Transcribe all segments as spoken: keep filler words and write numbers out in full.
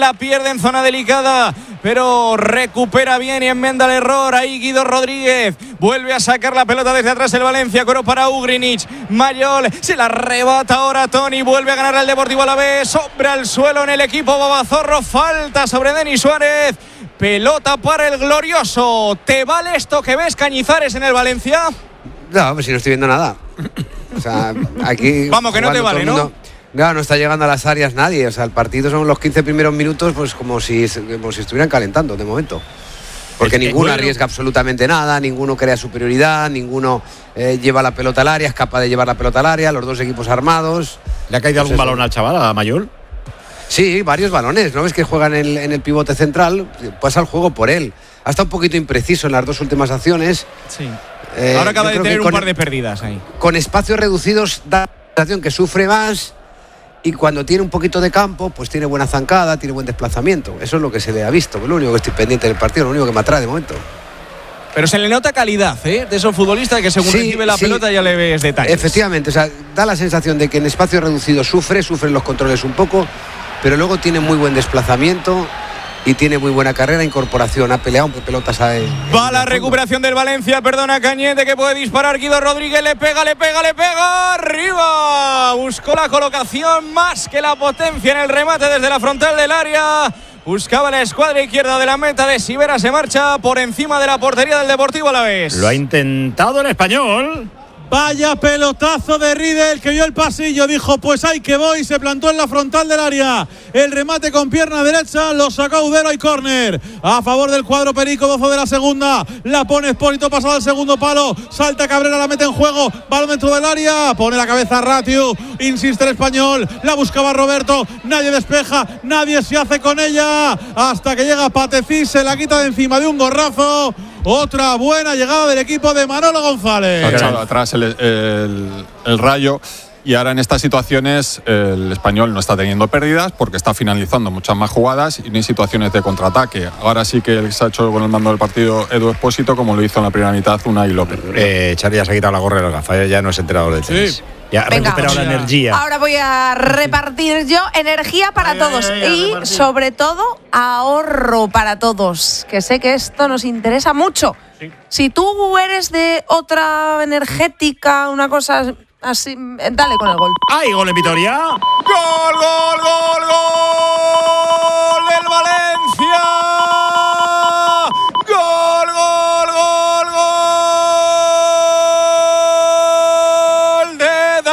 la pierde en zona delicada, pero recupera bien y enmienda el error. Ahí Guido Rodríguez vuelve a sacar la pelota desde atrás el Valencia. Coro para Ugrinic. Mayol se la arrebata ahora Toni. Vuelve a ganar al Deportivo Alavés. Sobre al suelo en el equipo Babazorro. Falta sobre Denis Suárez. Pelota para el glorioso. ¿Te vale esto que ves, Cañizares, en el Valencia? No, pues si no estoy viendo nada. O sea, aquí... Vamos, que no te vale, ¿no? No, no está llegando a las áreas nadie. O sea, el partido son los quince primeros minutos, pues como si, como si estuvieran calentando de momento. Porque es ninguno arriesga absolutamente nada, ninguno crea superioridad, ninguno eh, lleva la pelota al área, es capaz de llevar la pelota al área, los dos equipos armados. ¿Le ha caído pues algún eso. balón al chaval, a Mayol? Sí, varios balones. ¿No ves que juegan en el, en el pivote central? Pasa el juego por él. Ha estado un poquito impreciso en las dos últimas acciones. Sí. Eh, Ahora acaba de tener un con, par de pérdidas ahí. Con espacios reducidos da la sensación que sufre más. Y cuando tiene un poquito de campo, pues tiene buena zancada, tiene buen desplazamiento. Eso es lo que se le ha visto. Lo único que estoy pendiente del partido, lo único que me atrae de momento. Pero se le nota calidad, ¿eh? De esos futbolistas que según sí, recibe la sí. pelota ya le ves detalles. Efectivamente, o sea, da la sensación de que en espacio reducido sufre, sufren los controles un poco, pero luego tiene muy buen desplazamiento y tiene muy buena carrera, incorporación, ha peleado un pelotas a él. Va la recuperación del Valencia, perdona Cañete, que puede disparar Guido Rodríguez, le pega, le pega, le pega, arriba, buscó la colocación más que la potencia en el remate desde la frontal del área, buscaba la escuadra izquierda de la meta de Sivera, se marcha por encima de la portería del Deportivo Alavés. Lo ha intentado el español. Vaya pelotazo de Riedel, que vio el pasillo, dijo pues ahí que voy, se plantó en la frontal del área, el remate con pierna derecha, lo sacó Udero y córner a favor del cuadro perico, doce de la segunda, la pone Espósito, pasado al segundo palo, salta Cabrera, la mete en juego, balón dentro del área, pone la cabeza Ratiu, insiste el español, la buscaba Roberto, nadie despeja, nadie se hace con ella, hasta que llega Patecís, se la quita de encima de un gorrazo. Otra buena llegada del equipo de Manolo González. Ha echado atrás el, el, el Rayo y ahora en estas situaciones el español no está teniendo pérdidas porque está finalizando muchas más jugadas y no hay situaciones de contraataque. Ahora sí que se ha hecho con el mando del partido Edu Espósito, como lo hizo en la primera mitad Unai López. Eh, Charly ya se ha quitado la gorra y las gafas, ya no es entrenador del tenis. Sí. Ya ha Venga, recuperado la energía. Ahora voy a repartir yo energía para ay, todos ay, ay, y repartir. sobre todo ahorro para todos, que sé que esto nos interesa mucho. Sí. Si tú eres de otra energética, una cosa así, dale con el gol. ¡Ay, gol en Vitoria! ¡Gol, gol, gol, gol del Valencia! ¡Gol, gol, gol, gol de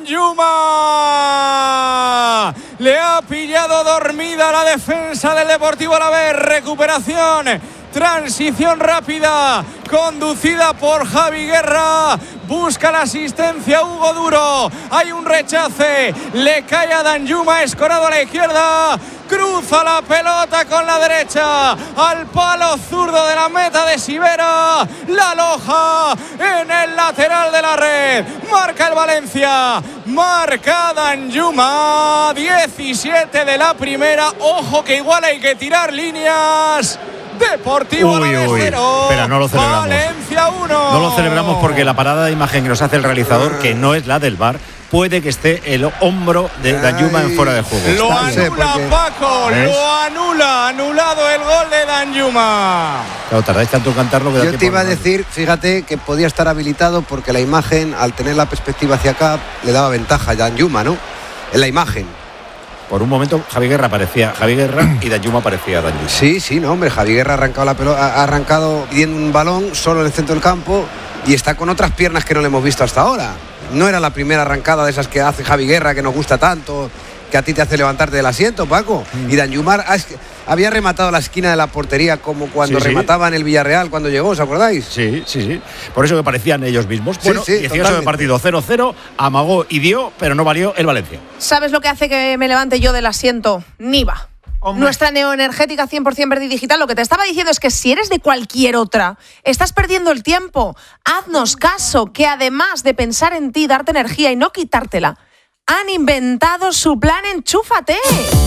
Danjuma! Le ha pillado dormida la defensa del Deportivo Alavés. Recuperación, transición rápida, conducida por Javi Guerra. Busca la asistencia Hugo Duro. Hay un rechace. Le cae a Danjuma, escorado a la izquierda. Cruza la pelota con la derecha al palo zurdo de la meta de Sivera. La aloja en el lateral de la red. Marca el Valencia. Marca Danjuma. diecisiete de la primera. Ojo que igual hay que tirar líneas. Deportivo Alavés cero. Espera, no lo celebramos. Valencia uno. No lo celebramos porque la parada de imagen que nos hace el realizador, que no es la del V A R, puede que esté el hombro de Danjuma en fuera de juego. Lo Está, anula porque... Paco, ¿ves? lo anula, anulado el gol de Danjuma. Claro, tardáis tanto en cantarlo que da Yo tiempo te iba a no. decir, fíjate que podía estar habilitado porque la imagen, al tener la perspectiva hacia acá, le daba ventaja a Danjuma, ¿no? En la imagen. Por un momento Javi Guerra parecía Javi Guerra y Danjuma parecía Danjuma. Sí, sí, no, hombre, Javi Guerra ha arrancado la pelota, ha arrancado pidiendo un balón solo en el centro del campo y está con otras piernas que no le hemos visto hasta ahora. No era la primera arrancada de esas que hace Javi Guerra, que nos gusta tanto, que a ti te hace levantarte del asiento, Paco. Mm. Y Danjuma había rematado la esquina de la portería como cuando sí, sí. remataba en el Villarreal cuando llegó, ¿os acordáis? Sí, sí, sí. Por eso que parecían ellos mismos. Sí, Bueno, sí, dieciocho de partido, cero cero, amagó y dio, pero no valió el Valencia. ¿Sabes lo que hace que me levante yo del asiento? Niva. Hombre. Nuestra neoenergética cien por ciento verde y digital. Lo que te estaba diciendo es que si eres de cualquier otra, estás perdiendo el tiempo. Haznos caso, que además de pensar en ti, darte energía y no quitártela, han inventado su plan Enchúfate.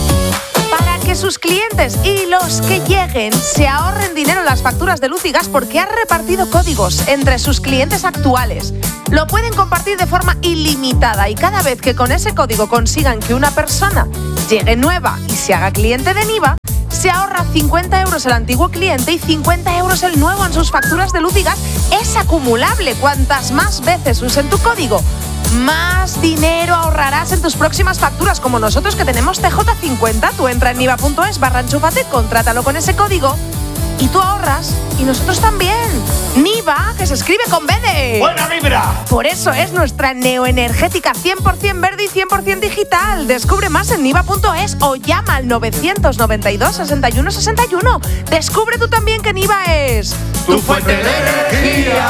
Para que sus clientes y los que lleguen se ahorren dinero en las facturas de luz y gas, porque ha repartido códigos entre sus clientes actuales. Lo pueden compartir de forma ilimitada y cada vez que con ese código consigan que una persona llegue nueva y se haga cliente de Niva, se ahorra cincuenta euros el antiguo cliente y cincuenta euros el nuevo en sus facturas de luz y gas. Es acumulable. Cuantas más veces usen tu código, más dinero ahorrarás en tus próximas facturas. Como nosotros, que tenemos T J cincuenta. Tú entra en niva punto es barra enchúfate, contrátalo con ese código y tú ahorras, y nosotros también. Niva, que se escribe con B de... ¡Buena vibra! Por eso es nuestra neoenergética cien por ciento verde y cien por ciento digital. Descubre más en niva punto es o llama al novecientos noventa y dos, sesenta y uno sesenta y uno. Descubre tú también que Niva es... ¡Tu fuente de energía!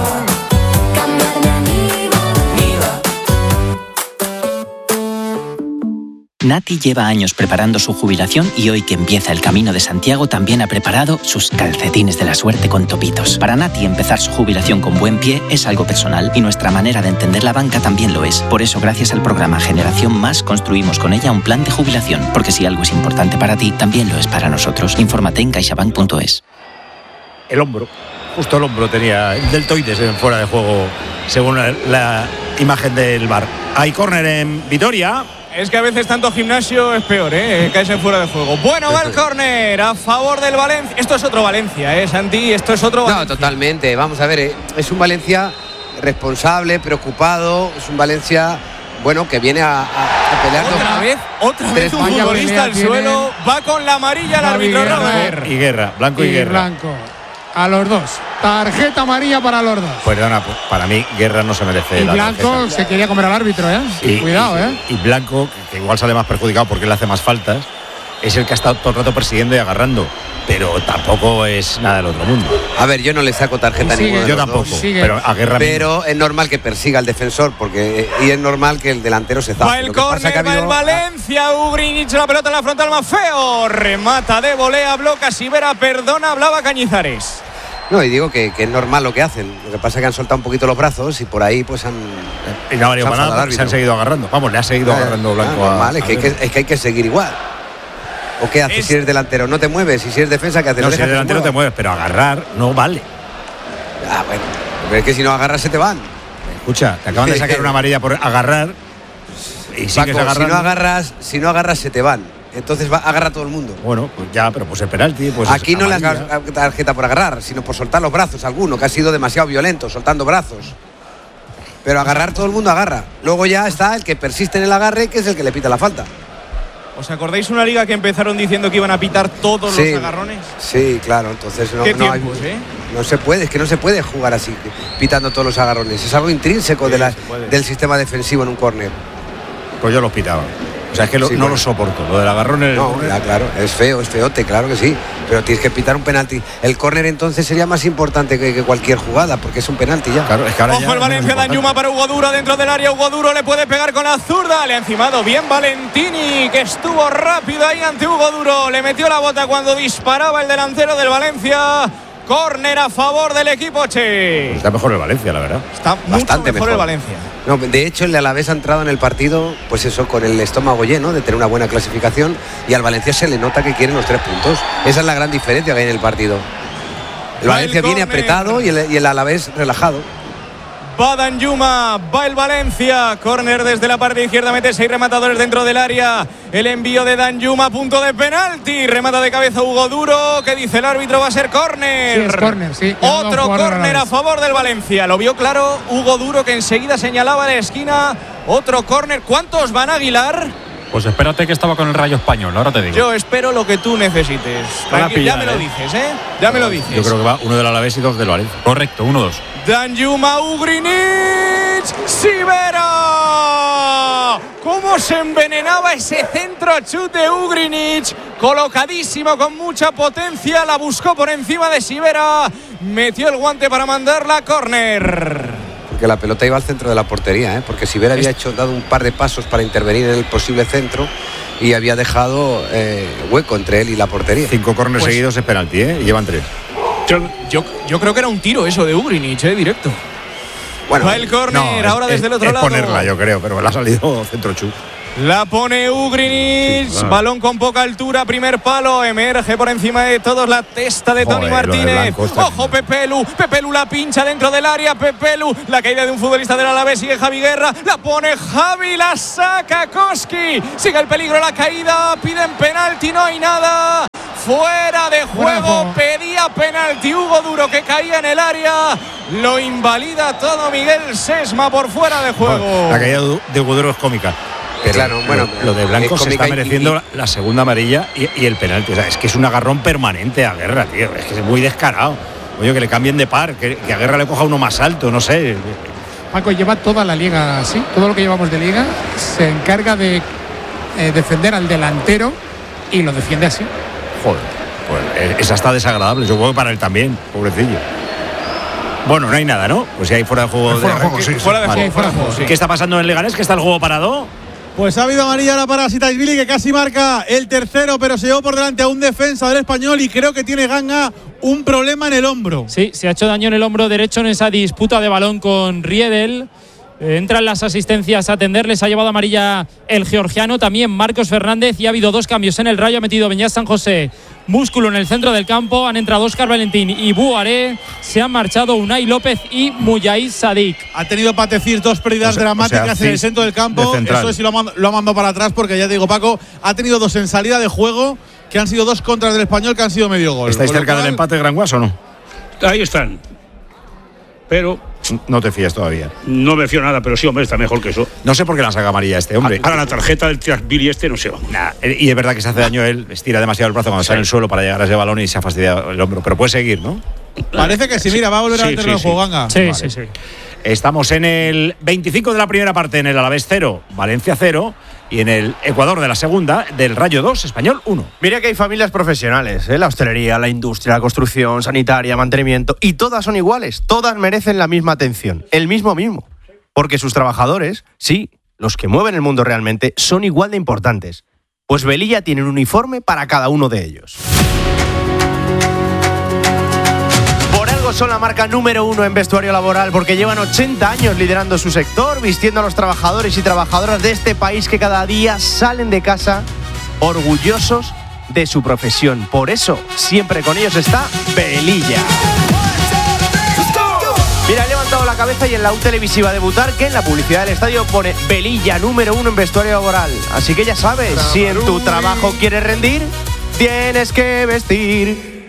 Nati lleva años preparando su jubilación y hoy que empieza el Camino de Santiago también ha preparado sus calcetines de la suerte con topitos. Para Nati, empezar su jubilación con buen pie es algo personal y nuestra manera de entender la banca también lo es. Por eso, gracias al programa Generación Más, construimos con ella un plan de jubilación. Porque si algo es importante para ti, también lo es para nosotros. Infórmate en caixabank punto es. El hombro, justo el hombro tenía el deltoides en fuera de juego, según la, la imagen del V A R. Hay córner en Vitoria. Es que a veces tanto gimnasio es peor, ¿eh? Caerse fuera de juego. Bueno, va el córner a favor del Valencia. Esto es otro Valencia, ¿eh, Santi? Esto es otro Valencia. No, totalmente. Vamos a ver, ¿eh? Es un Valencia responsable, preocupado. Es un Valencia, bueno, que viene a, a, a pelear. Otra vez, otra vez un futbolista al suelo. Va con la amarilla el árbitro Robert. Y Guerra, Blanco y, y Guerra. Blanco. A los dos. Tarjeta amarilla para los dos. Perdona, para mí Guerra no se merece y la Blanco tarjeta. Se quería comer al árbitro, ¿eh? Y, Cuidado, y, ¿eh? Y Blanco, que igual sale más perjudicado porque él hace más faltas, es el que ha estado todo el rato persiguiendo y agarrando. Pero tampoco es nada del otro mundo. A ver, yo no le saco tarjeta a ninguno de Yo los tampoco, dos. pero a Guerra Pero mismo. es normal que persiga al defensor porque y es normal que el delantero se zafe. Va el córner, habido... va el Valencia. Ugrinich, la pelota en la frontal más feo. Remata de volea, bloca Sivera, perdona, hablaba Cañizares. No, y digo que, que es normal lo que hacen. Lo que pasa es que han soltado un poquito los brazos y por ahí pues han... Y no ha valido para nada, se han seguido agarrando. Vamos, le ha seguido eh, agarrando Blanco ah, normal, a... Es que, hay que, es que hay que seguir igual. ¿O qué haces es... si eres delantero? No te mueves. Y si eres defensa, ¿qué haces? No, si eres delantero te mueves, pero agarrar no vale. Ah, bueno. Pero es que si no agarras se te van. Escucha, te acaban de sacar una amarilla por agarrar y sigues Paco, agarrando. Si no agarras, si no agarras se te van. Entonces va, agarra a todo el mundo. Bueno, pues ya, pero pues el penalti. Pues aquí no le has dado tarjeta por agarrar, sino por soltar los brazos a alguno, que ha sido demasiado violento, soltando brazos. Pero agarrar, todo el mundo agarra. Luego ya está el que persiste en el agarre, que es el que le pita la falta. ¿Os acordáis una liga que empezaron diciendo que iban a pitar todos sí, los agarrones? Sí, claro, entonces no, ¿Qué no, tiempos, hay, eh? no se puede, es que no se puede jugar así, pitando todos los agarrones. Es algo intrínseco sí, de la, del sistema defensivo en un córner. Pues yo los pitaba. O sea, es que lo, sí, no bueno. lo soporto. Lo del agarrón en el No, ya, claro, es feo, es feote, claro que sí. Pero tienes que pitar un penalti. El córner entonces sería más importante que, que cualquier jugada, porque es un penalti ya. Claro, es que ahora Ojo ya el Valencia, Danjuma para Hugo Duro dentro del área. Hugo Duro le puede pegar con la zurda. Le ha encimado bien Valentini, que estuvo rápido ahí ante Hugo Duro. Le metió la bota cuando disparaba el delantero del Valencia. Córner a favor del equipo Che. Está mejor el Valencia, la verdad. Está bastante mucho mejor, mejor el Valencia. No, de hecho, el Alavés ha entrado en el partido, pues eso, con el estómago lleno de tener una buena clasificación, y al Valencia se le nota que quieren los tres puntos. Esa es la gran diferencia que hay en el partido. El Va Valencia el viene córner. apretado y el, y el Alavés relajado. Va Danjuma, va el Valencia. Córner desde la parte izquierda, mete seis rematadores dentro del área. El envío de Danjuma, punto de penalti. Remata de cabeza Hugo Duro. ¿Qué dice el árbitro? Va a ser córner. Sí, es córner, sí. Otro córner a favor del Valencia. Lo vio claro Hugo Duro, que enseguida señalaba la esquina. Otro córner. ¿Cuántos van a Aguilar? Pues espérate, que estaba con el Rayo Español, ahora te digo. Yo espero lo que tú necesites. Van a Tranqui- pillar, ya me lo ¿eh? dices, ¿eh? Ya me lo dices. Yo creo que va uno del Alavés y dos del Valencia. Correcto, uno dos. Danjuma, Ugrinich, Sivera. ¿Cómo se envenenaba ese centro chute de Ugrinich? Colocadísimo, con mucha potencia. La buscó por encima de Sivera. Metió el guante para mandarla a córner. Porque la pelota iba al centro de la portería, ¿eh? Porque Sivera había hecho, dado un par de pasos para intervenir en el posible centro y había dejado eh, hueco entre él y la portería. Cinco córneres Pues- seguidos es penalti, ¿eh? Y llevan tres. Yo, yo, yo creo que era un tiro eso de Ugrinich, ¿eh? Directo. Bueno, Va el córner, ahora es, desde el otro es lado. ponerla, yo creo, pero me la ha salido centro chu. La pone Ugrinich, Sí, claro. balón con poca altura, primer palo, emerge por encima de todos la testa de Tony Joder, lo de Martínez. Blanco está Ojo Pepelu, Pepelu la pincha dentro del área, Pepelu, la caída de un futbolista del Alavés, sigue Javi Guerra, la pone Javi, la saca Koski, sigue el peligro, la caída, piden penalti, no hay nada. fuera de juego, pedía penalti Hugo Duro que caía en el área, lo invalida todo Miguel Sesma por fuera de juego. La caída de Hugo Duro es cómica. Pero claro, bueno, lo, lo de Blanco se está mereciendo y, y, la segunda amarilla y, y el penalti. O sea, es que es un agarrón permanente a Guerra, tío. Es que es muy descarado. Oye, que le cambien de par, que, que a Guerra le coja uno más alto, no sé. Paco lleva toda la liga así, todo lo que llevamos de liga, se encarga de eh, defender al delantero y lo defiende así. Joder, pues esa está desagradable, supongo que para él también, pobrecillo. Bueno, no hay nada, ¿no? Pues si hay fuera de juego. Fuera de juego, sí. Fuera de juego, fuera de juego, sí. ¿Qué está pasando en Leganés? ¿Que está el juego parado? Pues ha habido amarilla ahora para Sitaisvili, que casi marca el tercero, pero se llevó por delante a un defensa del Español y creo que tiene Ganga un problema en el hombro. Sí, se ha hecho daño en el hombro derecho en esa disputa de balón con Riedel. Eh, entran las asistencias a atenderles, ha llevado amarilla el georgiano, también Marcos Fernández, y ha habido dos cambios en el Rayo, ha metido Beñat San José músculo en el centro del campo, han entrado Óscar Valentín y Buaré, se han marchado Unai López y Mujahid Sadik. Ha tenido Patecir dos pérdidas o sea, dramáticas o sea, en el centro del campo, de eso es si lo, lo ha mandado para atrás, porque ya te digo, Paco, ha tenido dos en salida de juego, que han sido dos contras del Español, que han sido medio gol. ¿Estáis cerca cual, del empate de Gran Guas o no? Ahí están, pero no te fías todavía. No me fío nada, pero sí, hombre, está mejor que eso. No sé por qué la saca amarilla este hombre. Ahora la tarjeta del Tiasvili este no se va. Nah, y es verdad que se hace daño él, estira demasiado el brazo cuando sí. está en el suelo para llegar a ese balón y se ha fastidiado el hombro. Pero puede seguir, ¿no? Parece que sí, mira, va a volver sí, al terreno de sí, juego, Ganga. Sí, vale. sí, sí. Estamos en el veinticinco de la primera parte, en el Alavés cero, Valencia cero, y en el Ecuador de la segunda, del Rayo dos, Español uno. Mira que hay familias profesionales, ¿eh? La hostelería, la industria, la construcción, sanitaria, mantenimiento, y todas son iguales, todas merecen la misma atención, el mismo mismo. Porque sus trabajadores, sí, los que mueven el mundo realmente, son igual de importantes. Pues Velilla tiene un uniforme para cada uno de ellos. Son la marca número uno en vestuario laboral porque llevan ochenta años liderando su sector, vistiendo a los trabajadores y trabajadoras de este país que cada día salen de casa orgullosos de su profesión. Por eso, siempre con ellos está Velilla. Mira, ha levantado la cabeza y en la U televisiva a debutar, que en la publicidad del estadio pone Velilla número uno en vestuario laboral. Así que ya sabes, si en tu trabajo quieres rendir, tienes que vestir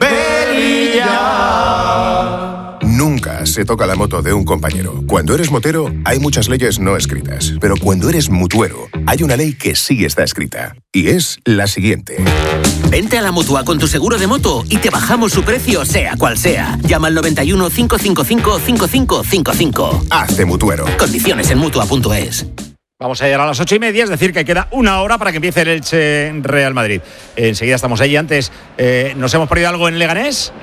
Velilla. Nunca se toca la moto de un compañero. Cuando eres motero, hay muchas leyes no escritas. Pero cuando eres mutuero, hay una ley que sí está escrita. Y es la siguiente. Vente a la Mutua con tu seguro de moto y te bajamos su precio, sea cual sea. Llama al noventa y uno, cinco cinco cinco, cinco cinco cinco cinco. Hazte mutuero. Condiciones en mutua punto es. Vamos a llegar a las ocho y media, es decir, que queda una hora para que empiece el Elche Real Madrid. Enseguida estamos ahí. Antes, eh, ¿nos hemos perdido algo en Leganés?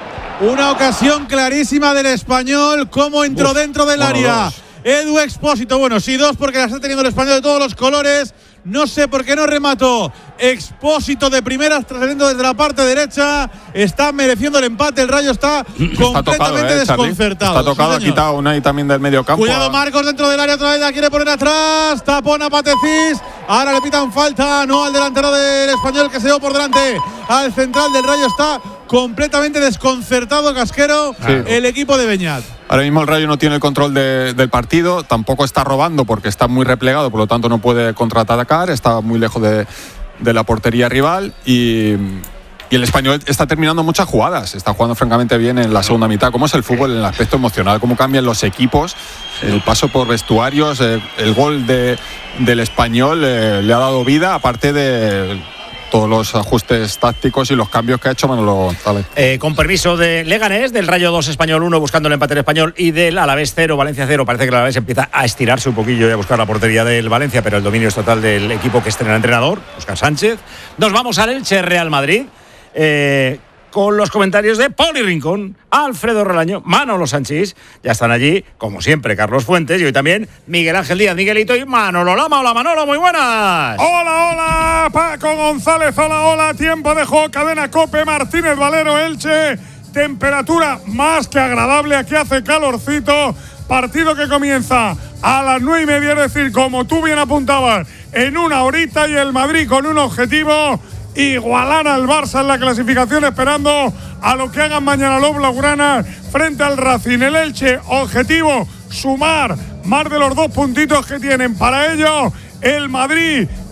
Una ocasión clarísima del Español, cómo entró Uf, dentro del bueno, área. Dos. Edu Expósito, bueno, sí, dos porque la está teniendo el Español de todos los colores. No sé por qué no remató. Expósito de primeras, trascendiendo desde la parte derecha. Está mereciendo el empate. El Rayo está, está completamente tocado, ¿eh, Está desconcertado. tocado, sí, ha quitado una ahí también del medio campo. Cuidado, Marcos dentro del área otra vez. La quiere poner atrás. Tapón a Patecís. Ahora le pitan falta, no al delantero del Español que se dio por delante al central del Rayo. Está completamente desconcertado, Casquero, sí. el equipo de Beñat. Ahora mismo el Rayo no tiene el control de, del partido, tampoco está robando porque está muy replegado, por lo tanto no puede contraatacar, está muy lejos de, de la portería rival y, y el Español está terminando muchas jugadas, está jugando francamente bien en la segunda mitad. ¿Cómo es el fútbol en el aspecto emocional? ¿Cómo cambian los equipos? El paso por vestuarios, el, el gol de, del Español eh, le ha dado vida, aparte de todos los ajustes tácticos y los cambios que ha hecho Manolo González. Eh, con permiso de Leganés, del Rayo dos, Español uno, buscando el empate en Español, y del Alavés cero, Valencia cero. Parece que el Alavés empieza a estirarse un poquillo y a buscar la portería del Valencia, pero el dominio es total del equipo que estrena el entrenador, Óscar Sánchez. Nos vamos al Elche Real Madrid, eh, con los comentarios de Poli Rincón, Alfredo Relaño, Manolo Sanchís. Ya están allí, como siempre, Carlos Fuentes y hoy también Miguel Ángel Díaz, Miguelito y Manolo Lama. Hola, Manolo, muy buenas. Hola, hola, Paco González, hola, hola. Tiempo de juego, cadena COPE, Martínez Valero, Elche. Temperatura más que agradable, aquí hace calorcito. Partido que comienza a las nueve y media, es decir, como tú bien apuntabas, en una horita, y el Madrid con un objetivo: igualar al Barça en la clasificación, esperando a lo que hagan mañana los blaugranas frente al Racing. El Elche, objetivo, sumar más de los dos puntitos que tienen. Para ello, el Madrid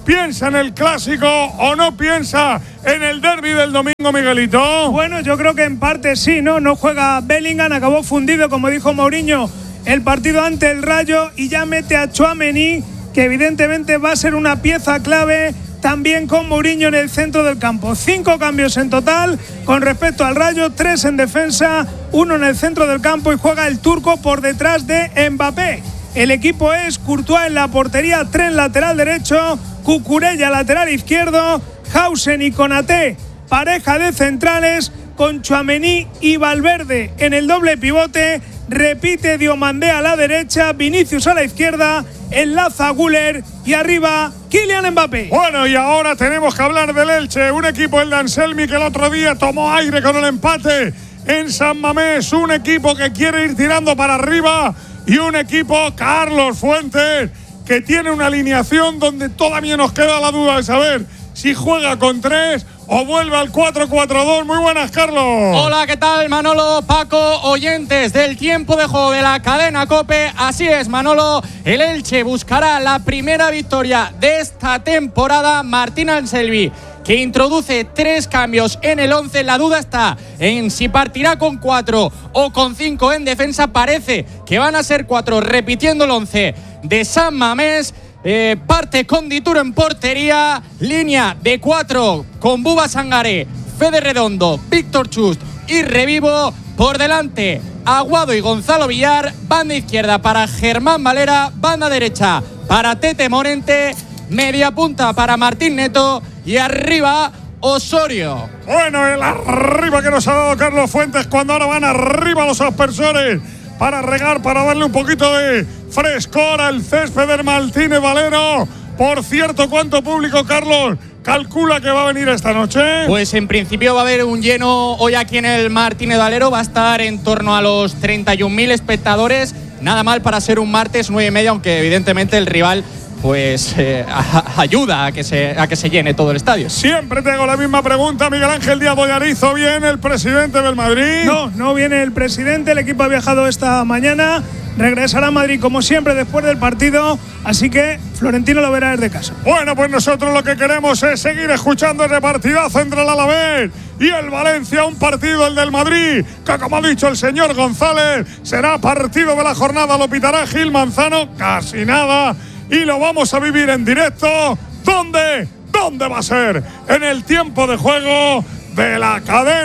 ¿Piensa en el clásico o no piensa en el derbi del domingo, Miguelito? Bueno, yo creo que en parte sí, ¿no? No juega Bellingham, acabó fundido, como dijo Mourinho, el partido ante el Rayo y ya mete a Tchouaméni, que evidentemente va a ser una pieza clave también con Mourinho en el centro del campo. Cinco cambios en total con respecto al Rayo, tres en defensa, uno en el centro del campo y juega el turco por detrás de Mbappé. El equipo es Courtois en la portería, Tren lateral derecho, Cucurella lateral izquierdo, Hausen y Konaté pareja de centrales, con Tchouaméni y Valverde en el doble pivote. Repite Diomandé a la derecha, Vinicius a la izquierda, enlaza Güler y arriba Kylian Mbappé. Bueno, y ahora tenemos que hablar del Elche, un equipo, el de Anselmi, que el otro día tomó aire con el empate en San Mamés, un equipo que quiere ir tirando para arriba y un equipo, Carlos Fuentes, que tiene una alineación donde todavía nos queda la duda de saber si juega con tres o vuelve al cuatro cuatro dos. Muy buenas, Carlos. Hola, ¿qué tal, Manolo, Paco, oyentes del tiempo de juego de la cadena COPE? Así es, Manolo, el Elche buscará la primera victoria de esta temporada. Martín Anselmi, que introduce tres cambios en el once. La duda está en si partirá con cuatro o con cinco en defensa. Parece que van a ser cuatro, repitiendo el once de San Mamés. Eh, parte con Dituro en portería, línea de cuatro con Buba Sangaré, Fede Redondo, Víctor Chust y Revivo. Por delante, Aguado y Gonzalo Villar. Banda izquierda para Germán Valera, banda derecha para Tete Morente, media punta para Martín Neto y arriba Osorio. Bueno, el arriba que nos ha dado Carlos Fuentes cuando ahora van arriba los aspersores para regar, para darle un poquito de frescor al césped del Martínez Valero. Por cierto, ¿cuánto público, Carlos, calcula que va a venir esta noche? Pues en principio va a haber un lleno hoy aquí en el Martínez Valero. Va a estar en torno a los treinta y un mil espectadores. Nada mal para ser un martes nueve y media, aunque evidentemente el rival pues eh, a, ayuda a que, se, a que se llene todo el estadio. Siempre tengo la misma pregunta, Miguel Ángel Díaz Boyarizo. ¿Viene el presidente del Madrid? No, no viene el presidente. El equipo ha viajado esta mañana. Regresará a Madrid como siempre después del partido, así que Florentino lo verá desde casa. Bueno, pues nosotros lo que queremos es seguir escuchando ese partidazo entre el Alavés y el Valencia, un partido, el del Madrid, que como ha dicho el señor González, será partido de la jornada. Lo pitará Gil Manzano, casi nada, y lo vamos a vivir en directo. ¿Dónde? ¿Dónde va a ser? En el tiempo de juego de la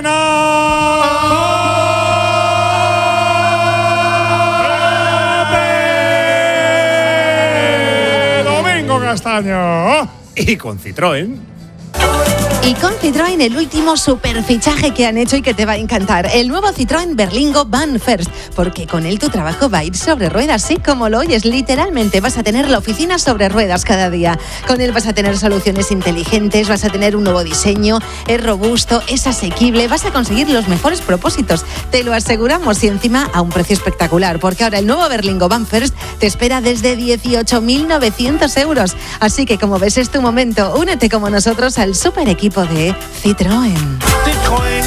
cadena Castaño. Y con Citroën. Y con Citroën, el último superfichaje que han hecho y que te va a encantar. El nuevo Citroën Berlingo Van First. Porque con él tu trabajo va a ir sobre ruedas, sí, como lo oyes. Literalmente vas a tener la oficina sobre ruedas cada día. Con él vas a tener soluciones inteligentes, vas a tener un nuevo diseño, es robusto, es asequible, vas a conseguir los mejores propósitos. Te lo aseguramos, y encima a un precio espectacular. Porque ahora el nuevo Berlingo Van First te espera desde dieciocho mil novecientos euros. Así que, como ves, es tu momento. Únete como nosotros al super equipo de Citroën. Citroën.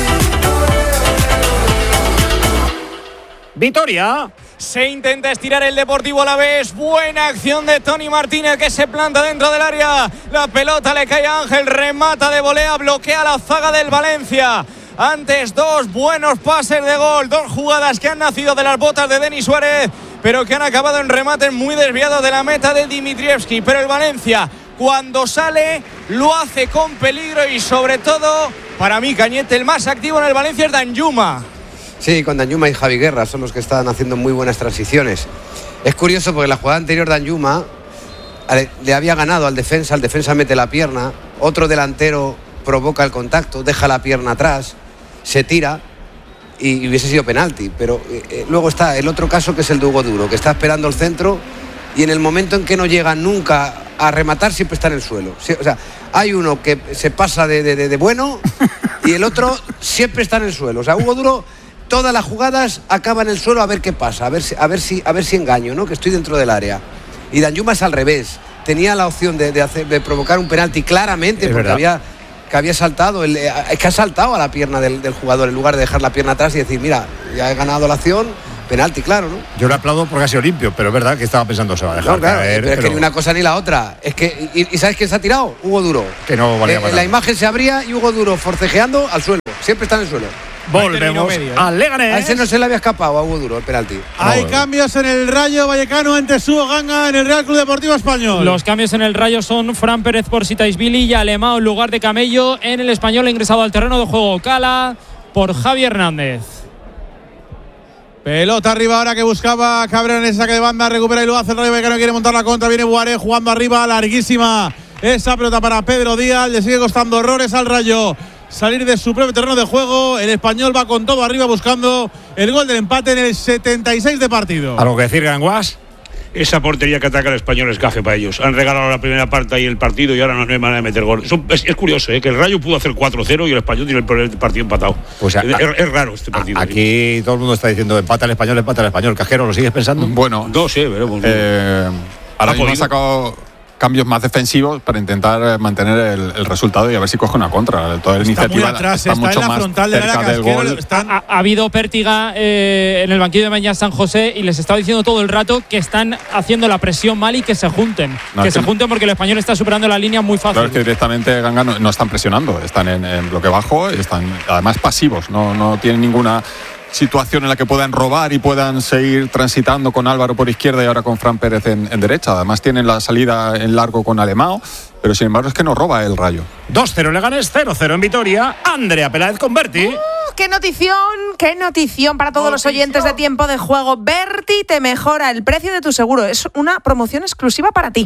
Vitoria. Se intenta estirar el Deportivo Alavés. Buena acción de Tony Martínez, que se planta dentro del área. La pelota le cae a Ángel, remata de volea, bloquea la zaga del Valencia. Antes dos buenos pases de gol, dos jugadas que han nacido de las botas de Denis Suárez, pero que han acabado en remates muy desviados de la meta de Dimitrievski. Pero el Valencia, cuando sale, lo hace con peligro y sobre todo, para mí, Cañete, el más activo en el Valencia es Danjuma. Sí, con Danjuma y Javi Guerra son los que están haciendo muy buenas transiciones. Es curioso porque la jugada anterior Danjuma le había ganado al defensa, el defensa mete la pierna, otro delantero provoca el contacto, deja la pierna atrás, se tira y hubiese sido penalti. Pero eh, luego está el otro caso, que es el de Hugo Duro, que está esperando el centro y en el momento en que no llega nunca a rematar siempre está en el suelo. Sí, o sea, hay uno que se pasa de, de, de bueno y el otro siempre está en el suelo. O sea, Hugo Duro, todas las jugadas acaba en el suelo a ver qué pasa, a ver si, a ver si, a ver si engaño, ¿no? Que estoy dentro del área. Y Danjuma es al revés. Tenía la opción de, de, hacer, de provocar un penalti claramente, es porque había, que había saltado, el, es que ha saltado a la pierna del, del jugador en lugar de dejar la pierna atrás y decir, mira, ya he ganado la acción, penalti, claro, ¿no? Yo le aplaudo porque ha sido limpio, pero es verdad que estaba pensando se va a dejar no, claro, caer. Pero es pero... que ni una cosa ni la otra. Es que, ¿y, y sabes quién se ha tirado? Hugo Duro. Que no valía eh, para La nada. imagen se abría y Hugo Duro forcejeando al suelo. Siempre está en el suelo. Volvemos medio, ¿eh? al Leganés. A ese no se le había escapado a Hugo Duro el penalti. Hay cambios en el Rayo Vallecano ante Suo Ganga en el Real Club Deportivo Español. Los cambios en el Rayo son Fran Pérez por Sitaisvili y Alemão en lugar de Camello. En el Español ha ingresado al terreno de juego Cala por Javi Hernández. Pelota arriba ahora que buscaba Cabrera en ese saque de banda. Recupera y lo hace el Rayo Vallecano. Quiere montar la contra. Viene Buaré jugando arriba. Larguísima esa pelota para Pedro Díaz. Le sigue costando errores al Rayo salir de su propio terreno de juego. El Español va con todo arriba buscando el gol del empate en el setenta y seis de partido. ¿Algo que decir, Ganguas? Esa portería que ataca el Español es gafe para ellos. Han regalado la primera parte ahí el partido y ahora no hay manera de meter gol. Es, es curioso, ¿eh? Que el Rayo pudo hacer cuatro cero y el Español tiene el partido empatado. Pues a, es, es, es raro este partido. A, aquí sí. Todo el mundo está diciendo empata el Español, empata el Español. Cajero, ¿lo sigues pensando? Bueno, no sé, pero pues, eh, ahora mismo ha sacado cambios más defensivos para intentar mantener el, el resultado y a ver si coge una contra. Toda la está iniciativa muy atrás, está, está mucho en la más frontal de cerca la del gol. Están... Ha, ha habido pértiga eh, en el banquillo de Beñat San José y les estaba diciendo todo el rato que están haciendo la presión mal y que se junten. No, que es se que junten porque el Español está superando la línea muy fácil. Claro, es que directamente Ganga no, no están presionando, están en, en bloque bajo, están además pasivos, no, no tienen ninguna situación en la que puedan robar y puedan seguir transitando con Álvaro por izquierda y ahora con Fran Pérez en, en derecha. Además tienen la salida en largo con Alemão, pero sin embargo es que no roba el Rayo. dos cero Leganés, cero cero en Vitoria. Andrea Peláez con Berti. Uh, ¡Qué notición! ¡Qué notición para todos notición. Los oyentes de Tiempo de Juego! Berti te mejora el precio de tu seguro. Es una promoción exclusiva para ti.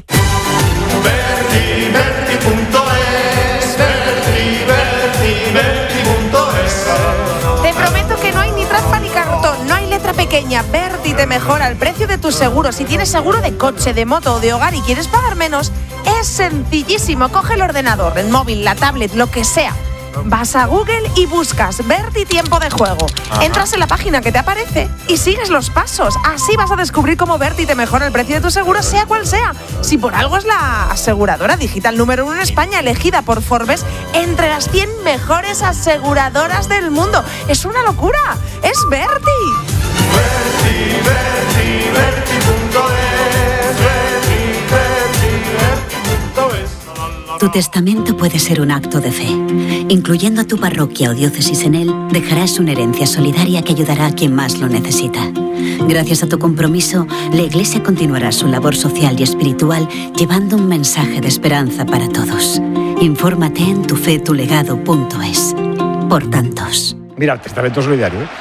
Berti, Berti punto es, Berti, Berti, Berti punto es. Te prometo que no hay ni trampa ni cartón, no hay letra pequeña. Berti te mejora el precio de tu seguro. Si tienes seguro de coche, de moto o de hogar y quieres pagar menos, es sencillísimo. Coge el ordenador, el móvil, la tablet, lo que sea. Vas a Google y buscas Berti Tiempo de Juego. Ajá. Entras en la página que te aparece y sigues los pasos. Así vas a descubrir cómo Berti te mejora el precio de tu seguro, sea cual sea. Si por algo es la aseguradora digital número uno en España, elegida por Forbes entre las cien mejores aseguradoras del mundo. Es una locura. Es Berti. Berti, Berti, Berti punto es, Berti, Berti, Berti punto es. Tu testamento puede ser un acto de fe. Incluyendo a tu parroquia o diócesis en él, dejarás una herencia solidaria que ayudará a quien más lo necesita. Gracias a tu compromiso, la Iglesia continuará su labor social y espiritual llevando un mensaje de esperanza para todos. Infórmate en tufetulegado punto es. Por tantos. Mira, el testamento solidario. ¿eh?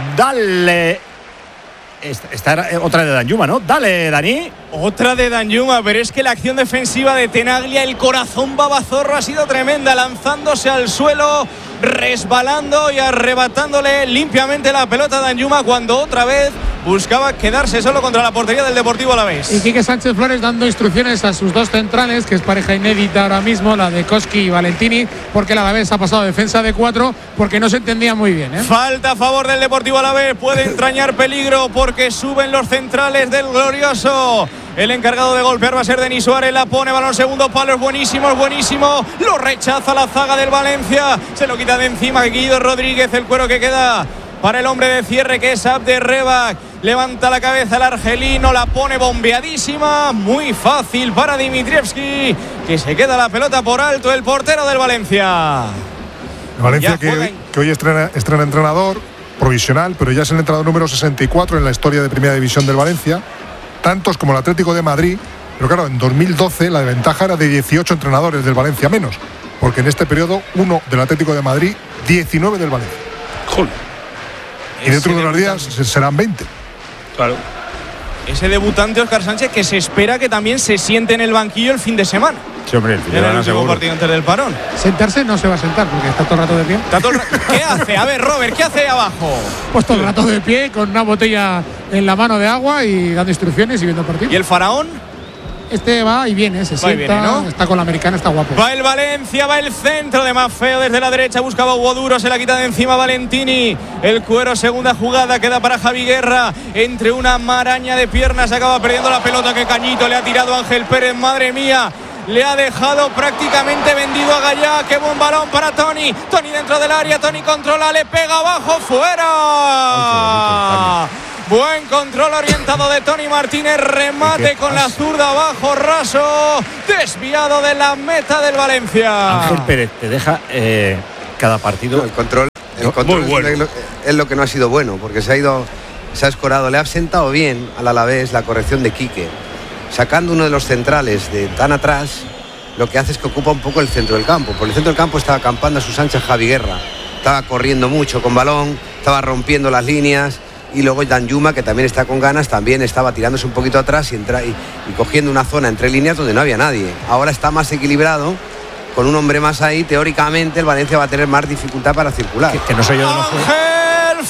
Dale. Esta, esta era otra de Danjuma, ¿no? Dale, Dani. Otra de Danjuma, pero es que la acción defensiva de Tenaglia, el corazón babazorro, ha sido tremenda, lanzándose al suelo, resbalando y arrebatándole limpiamente la pelota a Danjuma cuando otra vez buscaba quedarse solo contra la portería del Deportivo Alavés. Y Quique Sánchez Flores dando instrucciones a sus dos centrales, que es pareja inédita ahora mismo, la de Koski y Valentini, porque el Alavés ha pasado a defensa de cuatro, porque no se entendía muy bien, ¿eh? Falta a favor del Deportivo Alavés, puede entrañar peligro porque suben los centrales del glorioso. El encargado de golpear va a ser Denis Suárez, la pone, balón segundo palo, es buenísimo, es buenísimo, lo rechaza la zaga del Valencia, se lo quita de encima Guido Rodríguez, el cuero que queda para el hombre de cierre que es Abde Rebak. Levanta la cabeza el argelino, la pone bombeadísima, muy fácil para Dimitrievski, que se queda la pelota por alto, el portero del Valencia. Valencia que, que hoy estrena, estrena entrenador provisional, pero ya es el entrenador número sesenta y cuatro en la historia de Primera División del Valencia, tantos como el Atlético de Madrid, pero claro, en dos mil doce la ventaja era de dieciocho entrenadores del Valencia menos, porque en este periodo uno del Atlético de Madrid, diecinueve del Valencia. Joder. Y dentro de unos días serán veinte. Claro. Ese debutante Óscar Sánchez que se espera que también se siente en el banquillo el fin de semana. Sí, hombre, el fin de en el semana último seguro. partido antes del parón. Sentarse no se va a sentar porque está todo el rato de pie. Está todo el rato... ¿Qué hace? A ver, Robert, ¿qué hace ahí abajo? Pues todo el rato de pie con una botella en la mano de agua y dando instrucciones y viendo el partido. ¿Y el faraón? Este va y viene, se va sienta, viene, ¿no? Está con la americana, está guapo. Va el Valencia, va el centro de Maffeo desde la derecha, buscaba Hugo Duro, se la quita de encima Valentini. El cuero, segunda jugada, queda para Javi Guerra. Entre una maraña de piernas acaba perdiendo la pelota que Cañito le ha tirado a Ángel Pérez, madre mía. Le ha dejado prácticamente vendido a Gallá. Qué buen balón para Toni. Toni dentro del área, Toni controla, le pega abajo, fuera. Buen control orientado de Tony Martínez. Remate con la zurda abajo, raso. Desviado de la meta del Valencia. Ángel Pérez te deja eh, cada partido. No, el control, el no, control muy bueno. es, lo, es lo que no ha sido bueno, porque se ha ido, se ha escorado. Le ha sentado bien al Alavés la corrección de Quique. Sacando uno de los centrales de tan atrás, lo que hace es que ocupa un poco el centro del campo. Por el centro del campo estaba acampando a sus anchas Javi Guerra. Estaba corriendo mucho con balón, estaba rompiendo las líneas. Y luego Danjuma, que también está con ganas, también estaba tirándose un poquito atrás y, entra, y, y cogiendo una zona entre líneas donde no había nadie. Ahora está más equilibrado, con un hombre más ahí. Teóricamente el Valencia va a tener más dificultad para circular. Que, que no soy yo de los Ángel,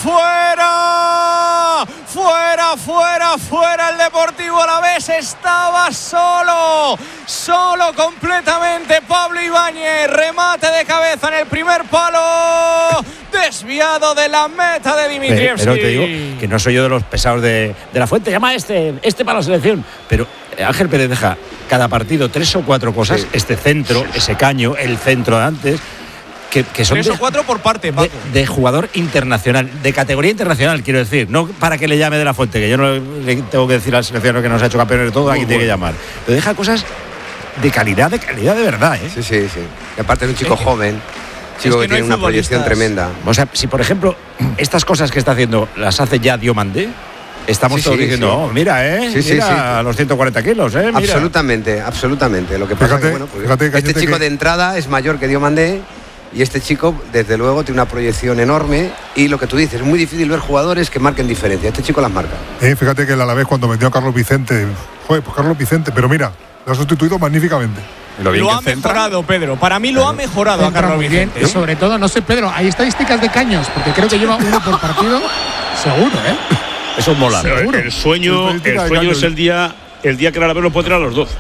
fuera, fuera, fuera, fuera. El Deportivo Alavés estaba solo, solo completamente. Pablo Ibáñez, remate de cabeza en el primer palo. Desviado de la meta de Dimitrievski. Pero te digo que no soy yo de los pesados de, de la fuente. Llama a este, este para la selección. Pero Ángel Pérez deja cada partido tres o cuatro cosas. Sí. Este centro, ese caño, el centro de antes. Que, que son tres de, o cuatro por parte, Paco. De, de jugador internacional, de categoría internacional, quiero decir. No para que le llame de la fuente, que yo no le tengo que decir al seleccionador que nos ha hecho campeones de todo, aquí bueno. Tiene que llamar. Pero deja cosas de calidad, de calidad de verdad, ¿eh? Sí, sí, sí. Y aparte es un chico eh, joven. Chico es que, que tiene no una proyección tremenda. O sea, si por ejemplo estas cosas que está haciendo las hace ya Diomandé, estamos sí, todos sí, diciendo, sí. Oh, mira, eh, sí, mira sí, sí. los ciento cuarenta kilos, eh. Mira. Absolutamente, absolutamente. Lo que pasa fíjate, es que, bueno, pues, fíjate, este chico que... de entrada es mayor que Diomandé. Y este chico, desde luego, tiene una proyección enorme. Y lo que tú dices, es muy difícil ver jugadores que marquen diferencia. Este chico las marca. Eh, fíjate que el Alavés cuando metió a Carlos Vicente, joder, pues Carlos Vicente, pero mira, lo ha sustituido magníficamente. Lo, lo ha mejorado, Pedro. Para mí lo claro. ha mejorado a Carlos Vicente. Bien. Y sobre todo, no sé, Pedro, hay estadísticas de caños, porque creo que lleva uno por partido. Seguro, ¿eh? Eso mola. Seguro. El sueño, el sueño es el día, el día que el Alavés lo puede tener a los dos.